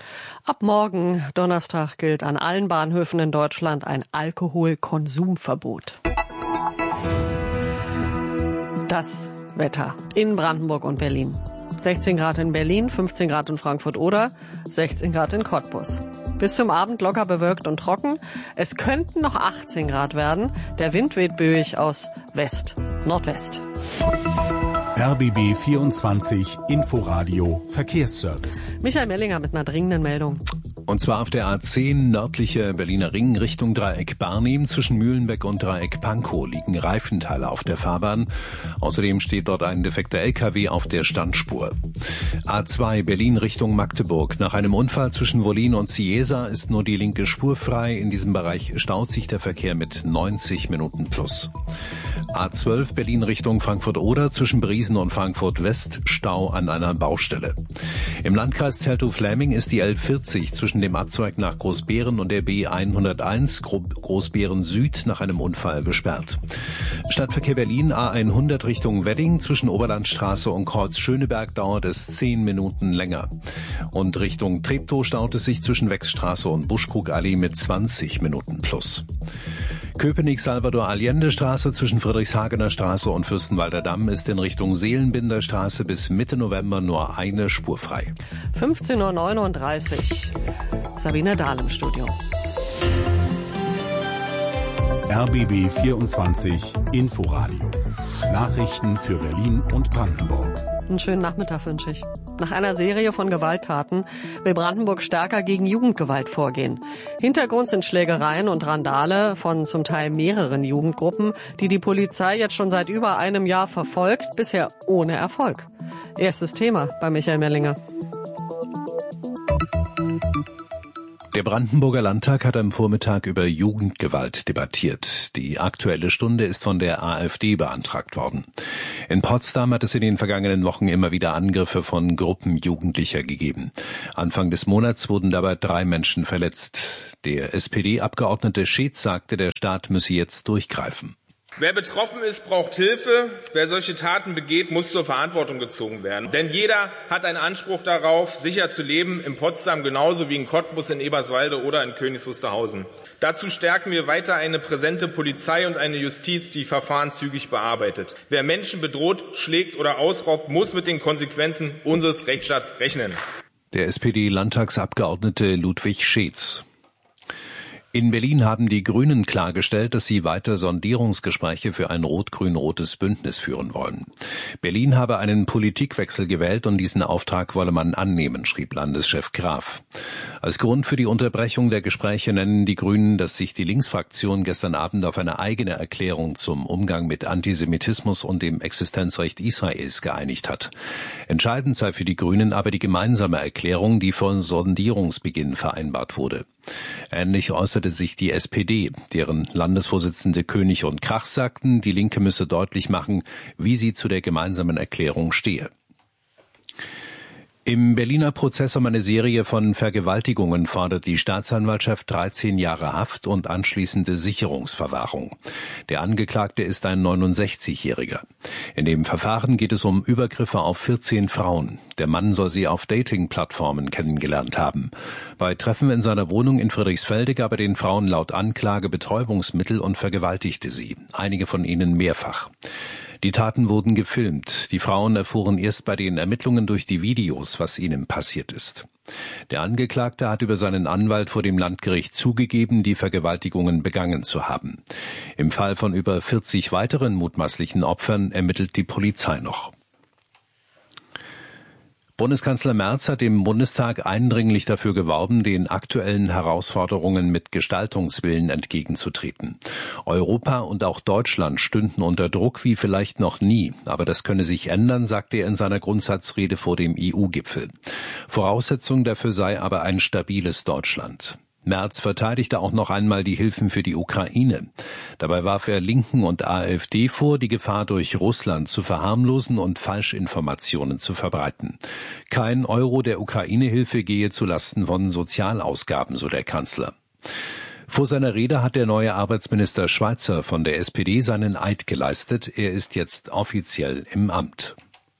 S3: Ab morgen, Donnerstag, gilt an allen Bahnhöfen in Deutschland ein Alkoholkonsumverbot. Das Wetter in Brandenburg und Berlin. 16 Grad in Berlin, 15 Grad in Frankfurt oder 16 Grad in Cottbus. Bis zum Abend locker bewölkt und trocken. Es könnten noch 18 Grad werden. Der Wind weht böig aus West-Nordwest.
S2: RBB 24 Inforadio Verkehrsservice.
S3: Michael Mellinger mit einer dringenden Meldung.
S1: Und zwar auf der A10 nördliche Berliner Ring Richtung Dreieck Barnim. Zwischen Mühlenbeck und Dreieck Pankow liegen Reifenteile auf der Fahrbahn. Außerdem steht dort ein defekter LKW auf der Standspur. A2 Berlin Richtung Magdeburg. Nach einem Unfall zwischen Wollin und Cieza ist nur die linke Spur frei. In diesem Bereich staut sich der Verkehr mit 90 Minuten plus. A12 Berlin Richtung Frankfurt-Oder. Zwischen Briesen und Frankfurt West Stau an einer Baustelle. Im Landkreis Teltow-Fläming ist die L40 zwischen dem Abzweig nach Großbeeren und der B101 Großbeeren Süd nach einem Unfall gesperrt. Stadtverkehr Berlin A100 Richtung Wedding. Zwischen Oberlandstraße und Kreuz Schöneberg dauert es 10 Minuten länger. Und Richtung Treptow staut es sich zwischen Wechsstraße und Buschkrugallee mit 20 Minuten plus. Köpenick-Salvador-Allende-Straße zwischen Friedrichshagener Straße und Fürstenwalder Damm ist in Richtung Seelenbinder Straße bis Mitte November nur eine Spur frei.
S3: 15.39 Uhr. Sabine Dahl im Studio.
S2: RBB 24 Inforadio. Nachrichten für Berlin und Brandenburg.
S3: Einen schönen Nachmittag wünsche ich. Nach einer Serie von Gewalttaten will Brandenburg stärker gegen Jugendgewalt vorgehen. Hintergrund sind Schlägereien und Randale von zum Teil mehreren Jugendgruppen, die die Polizei jetzt schon seit über einem Jahr verfolgt, bisher ohne Erfolg. Erstes Thema bei Michael Mellinger.
S1: Der Der Brandenburger Landtag hat am Vormittag über Jugendgewalt debattiert. Die Aktuelle Stunde ist von der AfD beantragt worden. In Potsdam hat es in den vergangenen Wochen immer wieder Angriffe von Gruppen Jugendlicher gegeben. Anfang des Monats wurden dabei 3 Menschen verletzt. Der SPD-Abgeordnete Schetz sagte, der Staat müsse jetzt durchgreifen.
S5: Wer betroffen ist, braucht Hilfe. Wer solche Taten begeht, muss zur Verantwortung gezogen werden. Denn jeder hat einen Anspruch darauf, sicher zu leben, in Potsdam genauso wie in Cottbus, in Eberswalde oder in Königs Wusterhausen. Dazu stärken wir weiter eine präsente Polizei und eine Justiz, die Verfahren zügig bearbeitet. Wer Menschen bedroht, schlägt oder ausraubt, muss mit den Konsequenzen unseres Rechtsstaats rechnen.
S1: Der SPD-Landtagsabgeordnete Ludwig Schetz. In Berlin haben die Grünen klargestellt, dass sie weiter Sondierungsgespräche für ein rot-grün-rotes Bündnis führen wollen. Berlin habe einen Politikwechsel gewählt und diesen Auftrag wolle man annehmen, schrieb Landeschef Graf. Als Grund für die Unterbrechung der Gespräche nennen die Grünen, dass sich die Linksfraktion gestern Abend auf eine eigene Erklärung zum Umgang mit Antisemitismus und dem Existenzrecht Israels geeinigt hat. Entscheidend sei für die Grünen aber die gemeinsame Erklärung, die vor Sondierungsbeginn vereinbart wurde. Ähnlich äußerte sich die SPD, deren Landesvorsitzende König und Krach sagten, die Linke müsse deutlich machen, wie sie zu der gemeinsamen Erklärung stehe. Im Berliner Prozess um eine Serie von Vergewaltigungen fordert die Staatsanwaltschaft 13 Jahre Haft und anschließende Sicherungsverwahrung. Der Angeklagte ist ein 69-Jähriger. In dem Verfahren geht es um Übergriffe auf 14 Frauen. Der Mann soll sie auf Dating-Plattformen kennengelernt haben. Bei Treffen in seiner Wohnung in Friedrichsfelde gab er den Frauen laut Anklage Betäubungsmittel und vergewaltigte sie, einige von ihnen mehrfach. Die Taten wurden gefilmt. Die Frauen erfuhren erst bei den Ermittlungen durch die Videos, was ihnen passiert ist. Der Angeklagte hat über seinen Anwalt vor dem Landgericht zugegeben, die Vergewaltigungen begangen zu haben. Im Fall von über 40 weiteren mutmaßlichen Opfern ermittelt die Polizei noch. Bundeskanzler Merz hat im Bundestag eindringlich dafür geworben, den aktuellen Herausforderungen mit Gestaltungswillen entgegenzutreten. Europa und auch Deutschland stünden unter Druck wie vielleicht noch nie, aber das könne sich ändern, sagte er in seiner Grundsatzrede vor dem EU-Gipfel. Voraussetzung dafür sei aber ein stabiles Deutschland. Merz verteidigte auch noch einmal die Hilfen für die Ukraine. Dabei warf er Linken und AfD vor, die Gefahr durch Russland zu verharmlosen und Falschinformationen zu verbreiten. Kein Euro der Ukraine-Hilfe gehe zulasten von Sozialausgaben, so der Kanzler. Vor seiner Rede hat der neue Arbeitsminister Schweizer von der SPD seinen Eid geleistet. Er ist jetzt offiziell im Amt.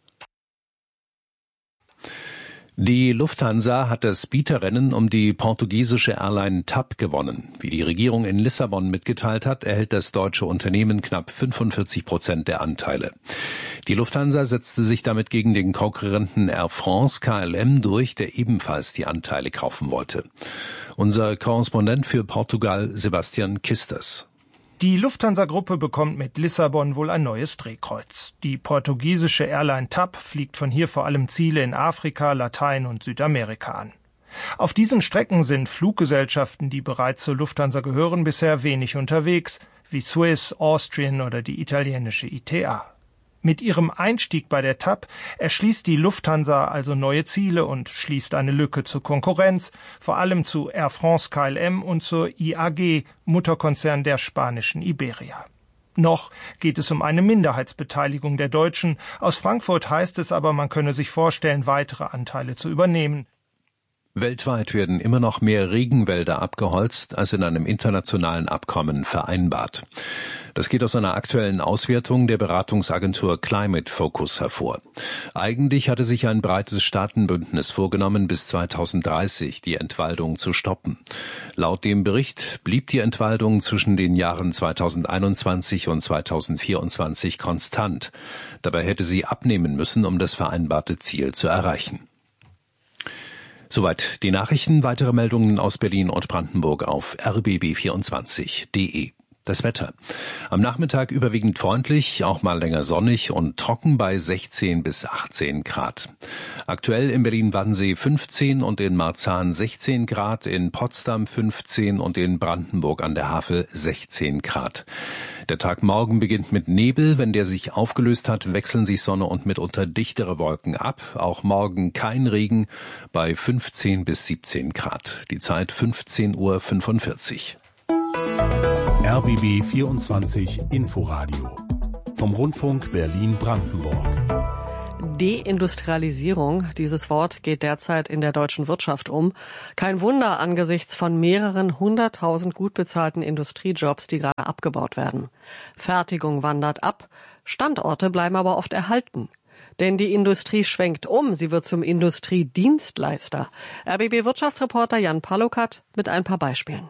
S1: Die Lufthansa hat das Bieterrennen um die portugiesische Airline TAP gewonnen. Wie die Regierung in Lissabon mitgeteilt hat, erhält das deutsche Unternehmen knapp 45% der Anteile. Die Lufthansa setzte sich damit gegen den Konkurrenten Air France KLM durch, der ebenfalls die Anteile kaufen wollte. Unser Korrespondent für Portugal, Sebastian Kisters.
S7: Die Lufthansa-Gruppe bekommt mit Lissabon wohl ein neues Drehkreuz. Die portugiesische Airline TAP fliegt von hier vor allem Ziele in Afrika, Latein- und Südamerika an. Auf diesen Strecken sind Fluggesellschaften, die bereits zur Lufthansa gehören, bisher wenig unterwegs, wie Swiss, Austrian oder die italienische ITA. Mit ihrem Einstieg bei der TAP erschließt die Lufthansa also neue Ziele und schließt eine Lücke zur Konkurrenz, vor allem zu Air France KLM und zur IAG, Mutterkonzern der spanischen Iberia. Noch geht es um eine Minderheitsbeteiligung der Deutschen. Aus Frankfurt heißt es aber, man könne sich vorstellen, weitere Anteile zu übernehmen.
S1: Weltweit werden immer noch mehr Regenwälder abgeholzt, als in einem internationalen Abkommen vereinbart. Das geht aus einer aktuellen Auswertung der Beratungsagentur Climate Focus hervor. Eigentlich hatte sich ein breites Staatenbündnis vorgenommen, bis 2030 die Entwaldung zu stoppen. Laut dem Bericht blieb die Entwaldung zwischen den Jahren 2021 und 2024 konstant. Dabei hätte sie abnehmen müssen, um das vereinbarte Ziel zu erreichen. Soweit die Nachrichten. Weitere Meldungen aus Berlin und Brandenburg auf rbb24.de. Das Wetter. Am Nachmittag überwiegend freundlich, auch mal länger sonnig und trocken bei 16 bis 18 Grad. Aktuell in Berlin-Wannsee 15 und in Marzahn 16 Grad, in Potsdam 15 und in Brandenburg an der Havel 16 Grad. Der Tag morgen beginnt mit Nebel. Wenn der sich aufgelöst hat, wechseln sich Sonne und mitunter dichtere Wolken ab. Auch morgen kein Regen bei 15 bis 17 Grad. Die Zeit 15:45 Uhr.
S2: RBB 24 Inforadio vom Rundfunk Berlin-Brandenburg.
S3: Deindustrialisierung, dieses Wort geht derzeit in der deutschen Wirtschaft um. Kein Wunder angesichts von mehreren 100.000 gut bezahlten Industriejobs, die gerade abgebaut werden. Fertigung wandert ab, Standorte bleiben aber oft erhalten. Denn die Industrie schwenkt um, sie wird zum Industriedienstleister. RBB-Wirtschaftsreporter Jan Palukat mit ein paar Beispielen.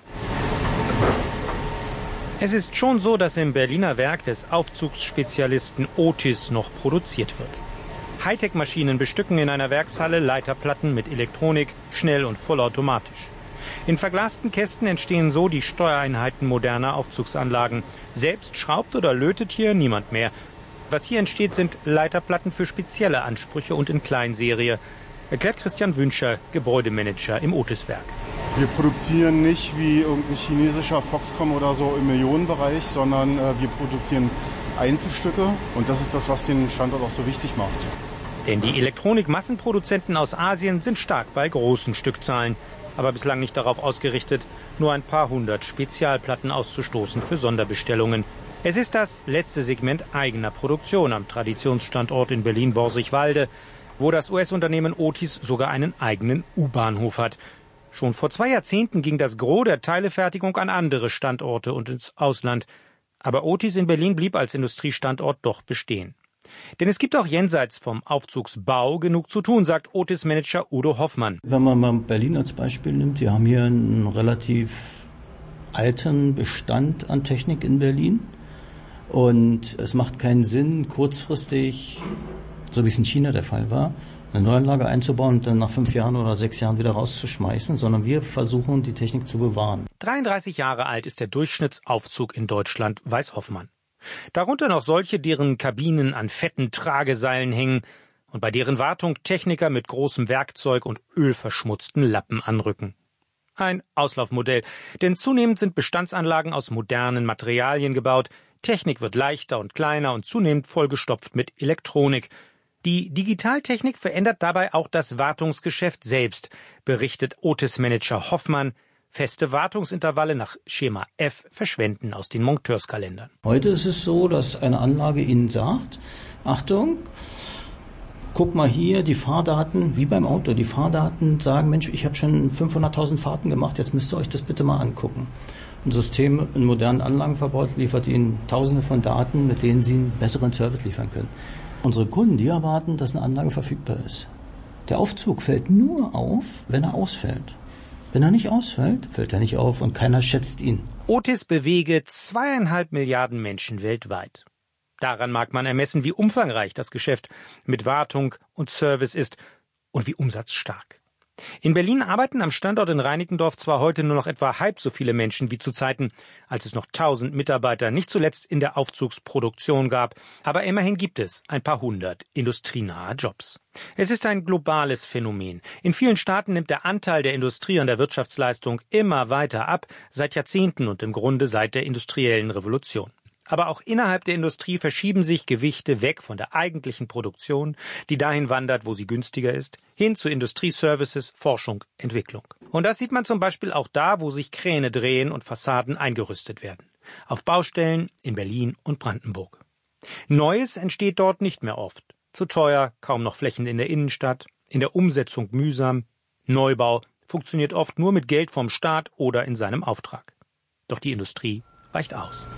S7: Es ist schon so, dass im Berliner Werk des Aufzugsspezialisten Otis noch produziert wird. Hightech-Maschinen bestücken in einer Werkshalle Leiterplatten mit Elektronik, schnell und vollautomatisch. In verglasten Kästen entstehen so die Steuereinheiten moderner Aufzugsanlagen. Selbst schraubt oder lötet hier niemand mehr. Was hier entsteht, sind Leiterplatten für spezielle Ansprüche und in Kleinserie, erklärt Christian Wünscher, Gebäudemanager im Otis-Werk.
S8: Wir produzieren nicht wie irgendein chinesischer Foxconn oder so im Millionenbereich, sondern wir produzieren Einzelstücke und das ist das, was den Standort auch so wichtig macht.
S7: Denn die Elektronik-Massenproduzenten aus Asien sind stark bei großen Stückzahlen, aber bislang nicht darauf ausgerichtet, nur ein paar hundert Spezialplatten auszustoßen für Sonderbestellungen. Es ist das letzte Segment eigener Produktion am Traditionsstandort in Berlin-Borsigwalde, wo das US-Unternehmen Otis sogar einen eigenen U-Bahnhof hat. Schon vor 2 Jahrzehnten ging das Gros der Teilefertigung an andere Standorte und ins Ausland. Aber Otis in Berlin blieb als Industriestandort doch bestehen. Denn es gibt auch jenseits vom Aufzugsbau genug zu tun, sagt Otis-Manager Udo Hoffmann.
S9: Wenn man mal Berlin als Beispiel nimmt, wir haben hier einen relativ alten Bestand an Technik in Berlin. Und es macht keinen Sinn, kurzfristig, so wie es in China der Fall war, eine Neuanlage einzubauen und dann nach 5 Jahren oder 6 Jahren wieder rauszuschmeißen, sondern wir versuchen, die Technik zu bewahren.
S7: 33 Jahre alt ist der Durchschnittsaufzug in Deutschland, weiß Hoffmann. Darunter noch solche, deren Kabinen an fetten Trageseilen hängen und bei deren Wartung Techniker mit großem Werkzeug und ölverschmutzten Lappen anrücken. Ein Auslaufmodell, denn zunehmend sind Bestandsanlagen aus modernen Materialien gebaut, Technik wird leichter und kleiner und zunehmend vollgestopft mit Elektronik. Die Digitaltechnik verändert dabei auch das Wartungsgeschäft selbst, berichtet Otis-Manager Hoffmann. Feste Wartungsintervalle nach Schema F verschwenden aus den Monteurskalendern.
S9: Heute ist es so, dass eine Anlage Ihnen sagt, Achtung, guck mal hier, die Fahrdaten, wie beim Auto, die Fahrdaten sagen, Mensch, ich habe schon 500.000 Fahrten gemacht, jetzt müsst ihr euch das bitte mal angucken. Ein System in modernen Anlagen verbaut, liefert Ihnen Tausende von Daten, mit denen Sie einen besseren Service liefern können. Unsere Kunden, die erwarten, dass eine Anlage verfügbar ist. Der Aufzug fällt nur auf, wenn er ausfällt. Wenn er nicht ausfällt, fällt er nicht auf und keiner schätzt ihn.
S7: Otis bewege 2,5 Milliarden Menschen weltweit. Daran mag man ermessen, wie umfangreich das Geschäft mit Wartung und Service ist und wie umsatzstark. In Berlin arbeiten am Standort in Reinickendorf zwar heute nur noch etwa halb so viele Menschen wie zu Zeiten, als es noch 1000 Mitarbeiter nicht zuletzt in der Aufzugsproduktion gab, aber immerhin gibt es ein paar hundert industrienahe Jobs. Es ist ein globales Phänomen. In vielen Staaten nimmt der Anteil der Industrie an der Wirtschaftsleistung immer weiter ab, seit Jahrzehnten und im Grunde seit der industriellen Revolution. Aber auch innerhalb der Industrie verschieben sich Gewichte weg von der eigentlichen Produktion, die dahin wandert, wo sie günstiger ist, hin zu Industrieservices, Forschung, Entwicklung. Und das sieht man zum Beispiel auch da, wo sich Kräne drehen und Fassaden eingerüstet werden. Auf Baustellen in Berlin und Brandenburg. Neues entsteht dort nicht mehr oft. Zu teuer, kaum noch Flächen in der Innenstadt, in der Umsetzung mühsam. Neubau funktioniert oft nur mit Geld vom Staat oder in seinem Auftrag. Doch die Industrie weicht aus.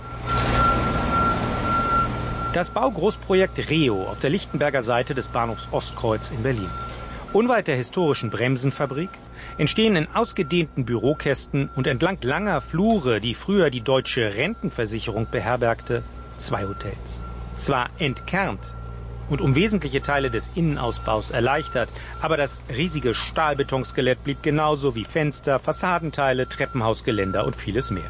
S7: Das Baugroßprojekt REO auf der Lichtenberger Seite des Bahnhofs Ostkreuz in Berlin. Unweit der historischen Bremsenfabrik entstehen in ausgedehnten Bürokästen und entlang langer Flure, die früher die Deutsche Rentenversicherung beherbergte, 2 Hotels. Zwar entkernt und um wesentliche Teile des Innenausbaus erleichtert, aber das riesige Stahlbetonskelett blieb genauso wie Fenster, Fassadenteile, Treppenhausgeländer und vieles mehr.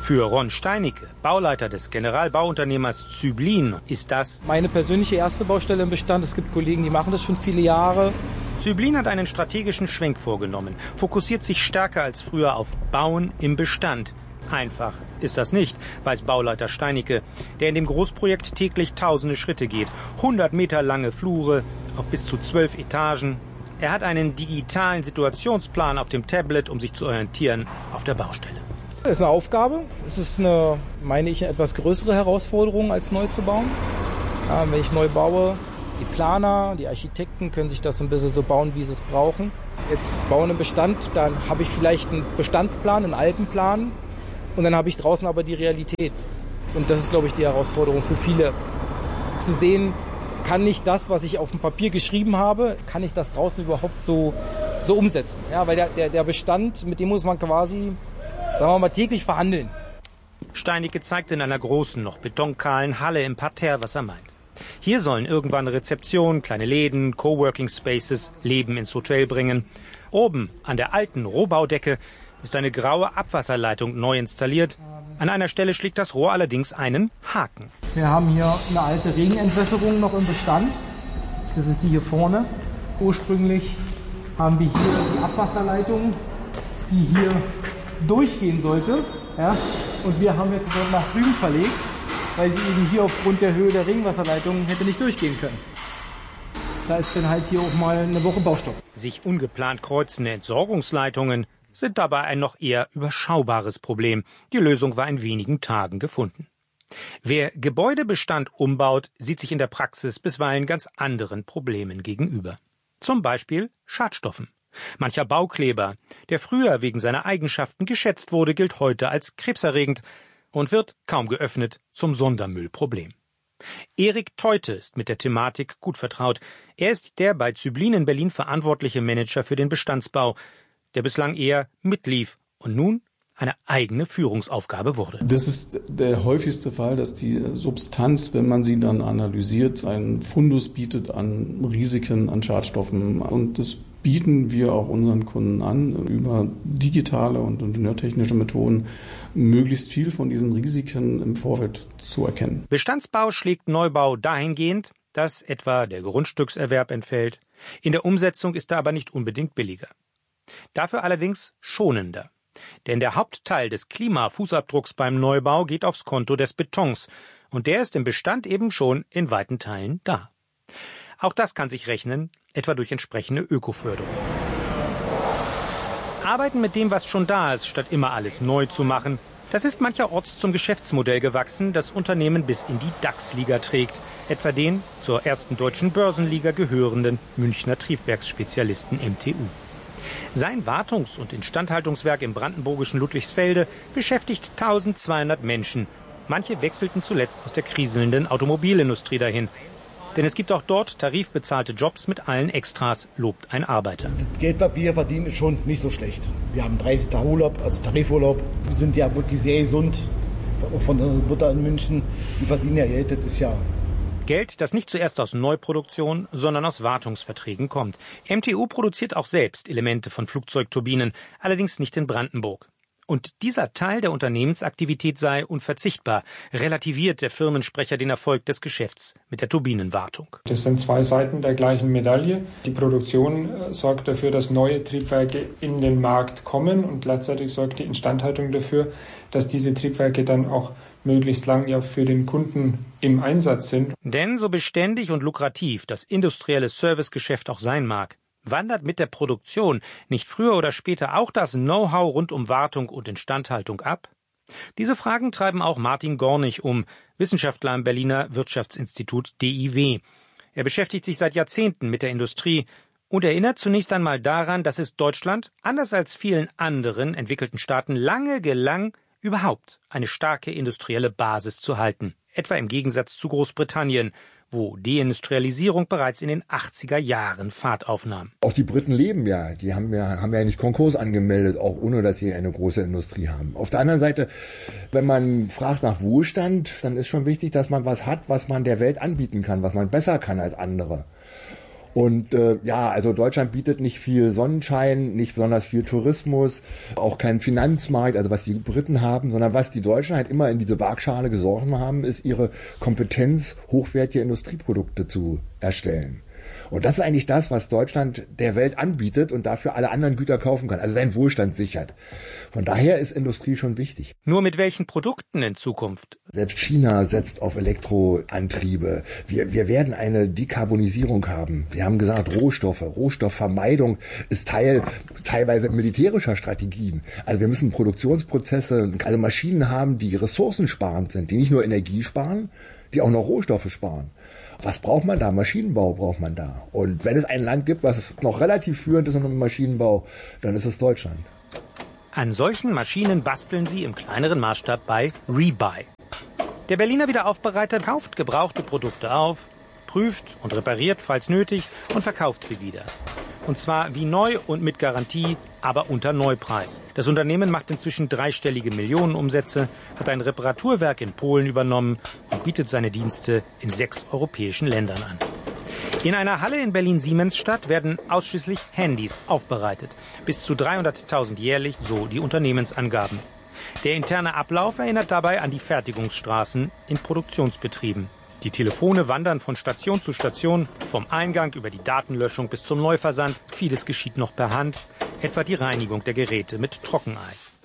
S10: Für Ron Steinicke, Bauleiter des Generalbauunternehmers Züblin, ist das
S11: meine persönliche erste Baustelle im Bestand. Es gibt Kollegen, die machen das schon viele Jahre.
S10: Züblin hat einen strategischen Schwenk vorgenommen, fokussiert sich stärker als früher auf Bauen im Bestand. Einfach ist das nicht, weiß Bauleiter Steinicke, der in dem Großprojekt täglich tausende Schritte geht. 100 Meter lange Flure auf bis zu 12 Etagen. Er hat einen digitalen Situationsplan auf dem Tablet, um sich zu orientieren auf der Baustelle.
S11: Das ist eine Aufgabe. Es ist eine, meine ich, eine etwas größere Herausforderung, als neu zu bauen. Wenn ich neu baue, die Planer, die Architekten können sich das ein bisschen so bauen, wie sie es brauchen. Jetzt bauen im Bestand, dann habe ich vielleicht einen Bestandsplan, einen alten Plan. Und dann habe ich draußen aber die Realität. Und das ist, glaube ich, die Herausforderung für viele. Zu sehen, kann ich das, was ich auf dem Papier geschrieben habe, kann ich das draußen überhaupt so umsetzen? Ja, weil der Bestand, mit dem muss man quasi, sagen wir mal, täglich verhandeln.
S10: Steinicke zeigt in einer großen, noch betonkahlen Halle im Parterre, was er meint. Hier sollen irgendwann Rezeptionen, kleine Läden, Coworking Spaces Leben ins Hotel bringen. Oben an der alten Rohbaudecke ist eine graue Abwasserleitung neu installiert. An einer Stelle schlägt das Rohr allerdings einen Haken.
S11: Wir haben hier eine alte Regenentwässerung noch im Bestand. Das ist die hier vorne. Ursprünglich haben wir hier die Abwasserleitung, die hier durchgehen sollte. Ja? Und wir haben jetzt nach drüben verlegt, weil sie eben hier aufgrund der Höhe der Regenwasserleitung hätte nicht durchgehen können. Da ist dann halt hier auch mal eine Woche Baustopp.
S10: Sich ungeplant kreuzende Entsorgungsleitungen sind dabei ein noch eher überschaubares Problem. Die Lösung war in wenigen Tagen gefunden. Wer Gebäudebestand umbaut, sieht sich in der Praxis bisweilen ganz anderen Problemen gegenüber. Zum Beispiel Schadstoffen. Mancher Baukleber, der früher wegen seiner Eigenschaften geschätzt wurde, gilt heute als krebserregend und wird, kaum geöffnet, zum Sondermüllproblem. Erik Teute ist mit der Thematik gut vertraut. Er ist der bei Züblin in Berlin verantwortliche Manager für den Bestandsbau, der bislang eher mitlief und nun eine eigene Führungsaufgabe wurde.
S12: Das ist der häufigste Fall, dass die Substanz, wenn man sie dann analysiert, einen Fundus bietet an Risiken, an Schadstoffen. Und das bieten wir auch unseren Kunden an, über digitale und ingenieurtechnische Methoden möglichst viel von diesen Risiken im Vorfeld zu erkennen.
S10: Bestandsbau schlägt Neubau dahingehend, dass etwa der Grundstückserwerb entfällt. In der Umsetzung ist er aber nicht unbedingt billiger. Dafür allerdings schonender. Denn der Hauptteil des Klimafußabdrucks beim Neubau geht aufs Konto des Betons. Und der ist im Bestand eben schon in weiten Teilen da. Auch das kann sich rechnen, etwa durch entsprechende Ökoförderung. Arbeiten mit dem, was schon da ist, statt immer alles neu zu machen, das ist mancherorts zum Geschäftsmodell gewachsen, das Unternehmen bis in die DAX-Liga trägt. Etwa den zur ersten deutschen Börsenliga gehörenden Münchner Triebwerksspezialisten MTU. Sein Wartungs- und Instandhaltungswerk im brandenburgischen Ludwigsfelde beschäftigt 1200 Menschen. Manche wechselten zuletzt aus der kriselnden Automobilindustrie dahin. Denn es gibt auch dort tarifbezahlte Jobs mit allen Extras, lobt ein Arbeiter.
S13: Das Geld, was wir verdienen, ist schon nicht so schlecht. Wir haben 30 Tage Urlaub, also Tarifurlaub. Wir sind ja wirklich sehr gesund. Von der Mutter in München, die verdienen ja Geld, das ist ja...
S10: Geld, das nicht zuerst aus Neuproduktion, sondern aus Wartungsverträgen kommt. MTU produziert auch selbst Elemente von Flugzeugturbinen, allerdings nicht in Brandenburg. Und dieser Teil der Unternehmensaktivität sei unverzichtbar, relativiert der Firmensprecher den Erfolg des Geschäfts mit der Turbinenwartung.
S25: Das sind zwei Seiten der gleichen Medaille. Die Produktion sorgt dafür, dass neue Triebwerke in den Markt kommen und gleichzeitig sorgt die Instandhaltung dafür, dass diese Triebwerke dann auch möglichst lang ja für den Kunden im Einsatz sind.
S10: Denn so beständig und lukrativ das industrielle Servicegeschäft auch sein mag, wandert mit der Produktion nicht früher oder später auch das Know-how rund um Wartung und Instandhaltung ab? Diese Fragen treiben auch Martin Gornig um, Wissenschaftler am Berliner Wirtschaftsinstitut DIW. Er beschäftigt sich seit Jahrzehnten mit der Industrie und erinnert zunächst einmal daran, dass es Deutschland, anders als vielen anderen entwickelten Staaten, lange gelang, überhaupt eine starke industrielle Basis zu halten. Etwa im Gegensatz zu Großbritannien, wo Deindustrialisierung bereits in den 80er Jahren Fahrt aufnahm.
S26: Auch die Briten leben ja, die haben ja nicht Konkurs angemeldet, auch ohne dass sie eine große Industrie haben. Auf der anderen Seite, wenn man fragt nach Wohlstand, dann ist schon wichtig, dass man was hat, was man der Welt anbieten kann, was man besser kann als andere. Und also Deutschland bietet nicht viel Sonnenschein, nicht besonders viel Tourismus, auch keinen Finanzmarkt, also was die Briten haben, sondern was die Deutschen halt immer in diese Waagschale gesorgt haben, ist ihre Kompetenz, hochwertige Industrieprodukte zu erstellen. Und das ist eigentlich das, was Deutschland der Welt anbietet und dafür alle anderen Güter kaufen kann, also seinen Wohlstand sichert. Von daher ist Industrie schon wichtig.
S10: Nur mit welchen Produkten in Zukunft?
S26: Selbst China setzt auf Elektroantriebe. Wir werden eine Dekarbonisierung haben. Wir haben gesagt, Rohstoffvermeidung ist teilweise militärischer Strategien. Also wir müssen Produktionsprozesse, also Maschinen haben, die ressourcensparend sind, die nicht nur Energie sparen, die auch noch Rohstoffe sparen. Was braucht man da? Maschinenbau braucht man da. Und wenn es ein Land gibt, was noch relativ führend ist im Maschinenbau, dann ist es Deutschland.
S10: An solchen Maschinen basteln sie im kleineren Maßstab bei Rebuy. Der Berliner Wiederaufbereiter kauft gebrauchte Produkte auf, prüft und repariert, falls nötig, und verkauft sie wieder. Und zwar wie neu und mit Garantie, aber unter Neupreis. Das Unternehmen macht inzwischen dreistellige Millionenumsätze, hat ein Reparaturwerk in Polen übernommen und bietet seine Dienste in 6 europäischen Ländern an. In einer Halle in Berlin-Siemensstadt werden ausschließlich Handys aufbereitet. Bis zu 300.000 jährlich, so die Unternehmensangaben. Der interne Ablauf erinnert dabei an die Fertigungsstraßen in Produktionsbetrieben. Die Telefone wandern von Station zu Station, vom Eingang über die Datenlöschung bis zum Neuversand. Vieles geschieht noch per Hand, etwa die Reinigung der Geräte mit Trockeneis.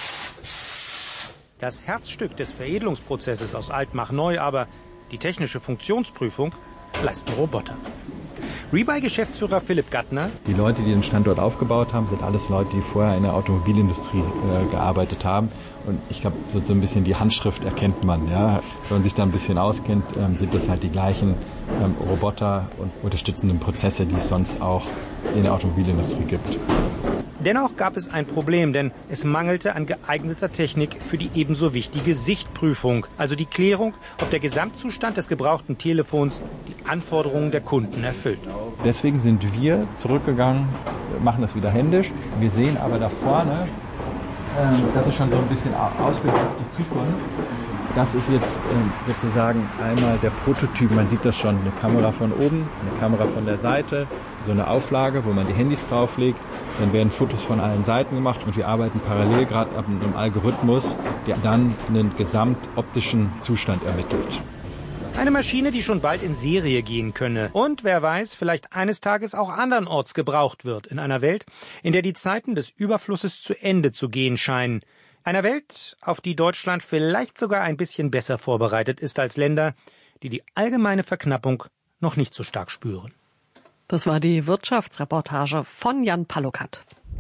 S10: Das Herzstück des Veredelungsprozesses aus alt mach neu, aber die technische Funktionsprüfung leisten Roboter. Rebuy-Geschäftsführer Philipp Gattner.
S14: Die Leute, die den Standort aufgebaut haben, sind alles Leute, die vorher in der Automobilindustrie gearbeitet haben. Und ich glaube, so ein bisschen die Handschrift erkennt man. Ja. Wenn man sich da ein bisschen auskennt, sind das halt die gleichen Roboter und unterstützenden Prozesse, die es sonst auch in der Automobilindustrie gibt.
S10: Dennoch gab es ein Problem, denn es mangelte an geeigneter Technik für die ebenso wichtige Sichtprüfung, also die Klärung, ob der Gesamtzustand des gebrauchten Telefons die Anforderungen der Kunden erfüllt.
S14: Deswegen sind wir zurückgegangen, machen das wieder händisch. Wir sehen aber da vorne, das ist schon so ein bisschen Ausblick auf die Zukunft. Das ist jetzt sozusagen einmal der Prototyp, man sieht das schon, eine Kamera von oben, eine Kamera von der Seite, so eine Auflage, wo man die Handys drauflegt. Dann werden Fotos von allen Seiten gemacht und wir arbeiten parallel gerade an einem Algorithmus, der dann einen gesamtoptischen Zustand ermittelt.
S10: Eine Maschine, die schon bald in Serie gehen könne. Und wer weiß, vielleicht eines Tages auch andernorts gebraucht wird. In einer Welt, in der die Zeiten des Überflusses zu Ende zu gehen scheinen. Einer Welt, auf die Deutschland vielleicht sogar ein bisschen besser vorbereitet ist als Länder, die die allgemeine Verknappung noch nicht so stark spüren.
S3: Das war die Wirtschaftsreportage von Jan Palukat.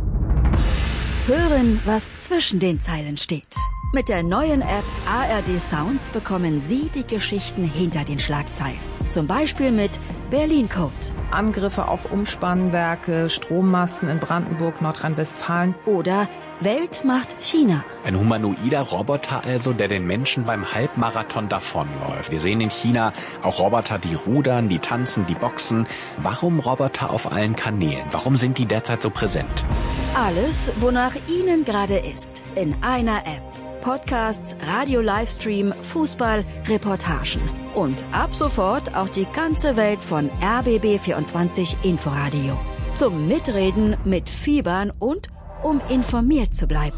S15: Hören, was zwischen den Zeilen steht. Mit der neuen App ARD Sounds bekommen Sie die Geschichten hinter den Schlagzeilen. Zum Beispiel mit Berlin Code.
S22: Angriffe auf Umspannwerke, Strommasten in Brandenburg, Nordrhein-Westfalen.
S15: Oder Welt macht China.
S16: Ein humanoider Roboter also, der den Menschen beim Halbmarathon davonläuft. Wir sehen in China auch Roboter, die rudern, die tanzen, die boxen. Warum Roboter auf allen Kanälen? Warum sind die derzeit so präsent?
S15: Alles, wonach Ihnen gerade ist, in einer App. Podcasts, Radio-Livestream, Fußball, Reportagen. Und ab sofort auch die ganze Welt von RBB24 Inforadio. Zum Mitreden, mitfiebern und um informiert zu bleiben.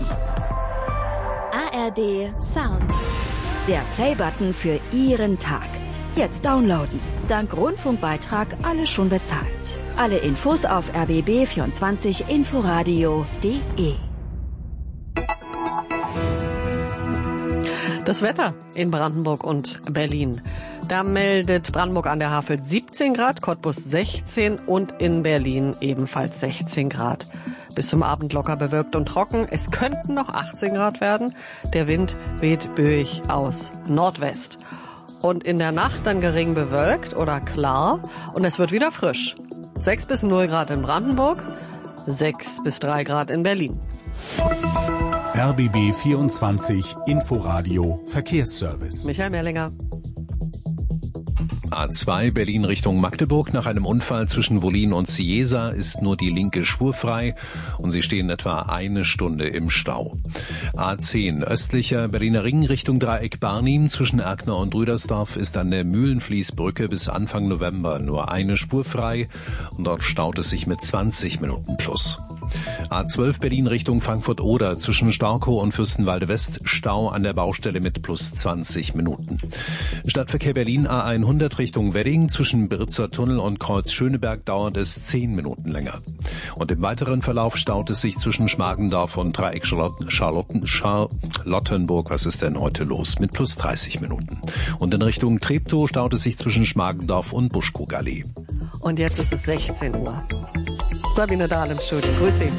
S15: ARD Sounds. Der Playbutton für Ihren Tag. Jetzt downloaden. Dank Rundfunkbeitrag alles schon bezahlt. Alle Infos auf rbb24inforadio.de.
S3: Das Wetter in Brandenburg und Berlin. Da meldet Brandenburg an der Havel 17 Grad, Cottbus 16 und in Berlin ebenfalls 16 Grad. Bis zum Abend locker bewölkt und trocken. Es könnten noch 18 Grad werden. Der Wind weht böig aus Nordwest. Und in der Nacht dann gering bewölkt oder klar. Und es wird wieder frisch. 6 bis 0 Grad in Brandenburg, 6 bis 3 Grad in Berlin.
S2: RBB 24 Inforadio Verkehrsservice.
S3: Michael Merlinger.
S1: A2 Berlin Richtung Magdeburg. Nach einem Unfall zwischen Wollin und Cieza ist nur die linke Spur frei und Sie stehen etwa eine Stunde im Stau. A10 östlicher Berliner Ring Richtung Dreieck Barnim. Zwischen Erkner und Rüdersdorf ist an der Mühlenfließbrücke bis Anfang November nur eine Spur frei und dort staut es sich mit 20 Minuten plus. A12 Berlin Richtung Frankfurt-Oder. Zwischen Staukow und Fürstenwalde West Stau an der Baustelle mit plus 20 Minuten. Stadtverkehr Berlin A100 Richtung Wedding. Zwischen Biritzer Tunnel und Kreuz Schöneberg dauert es 10 Minuten länger. Und im weiteren Verlauf staut es sich zwischen Schmargendorf und Dreieck Charlottenburg. Was ist denn heute los? Mit plus 30 Minuten. Und in Richtung Treptow staut es sich zwischen Schmargendorf und Buschkrugallee.
S3: Und jetzt ist es 16 Uhr. Sabine Dahl im Studio. Grüß Sie.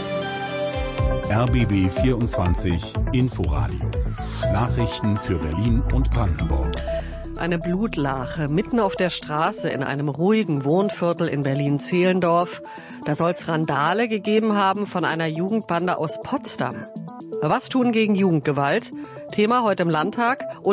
S2: RBB 24 Inforadio. Nachrichten für Berlin und Brandenburg.
S3: Eine Blutlache mitten auf der Straße in einem ruhigen Wohnviertel in Berlin-Zehlendorf. Da soll es Randale gegeben haben von einer Jugendbande aus Potsdam. Was tun gegen Jugendgewalt? Thema heute im Landtag. Und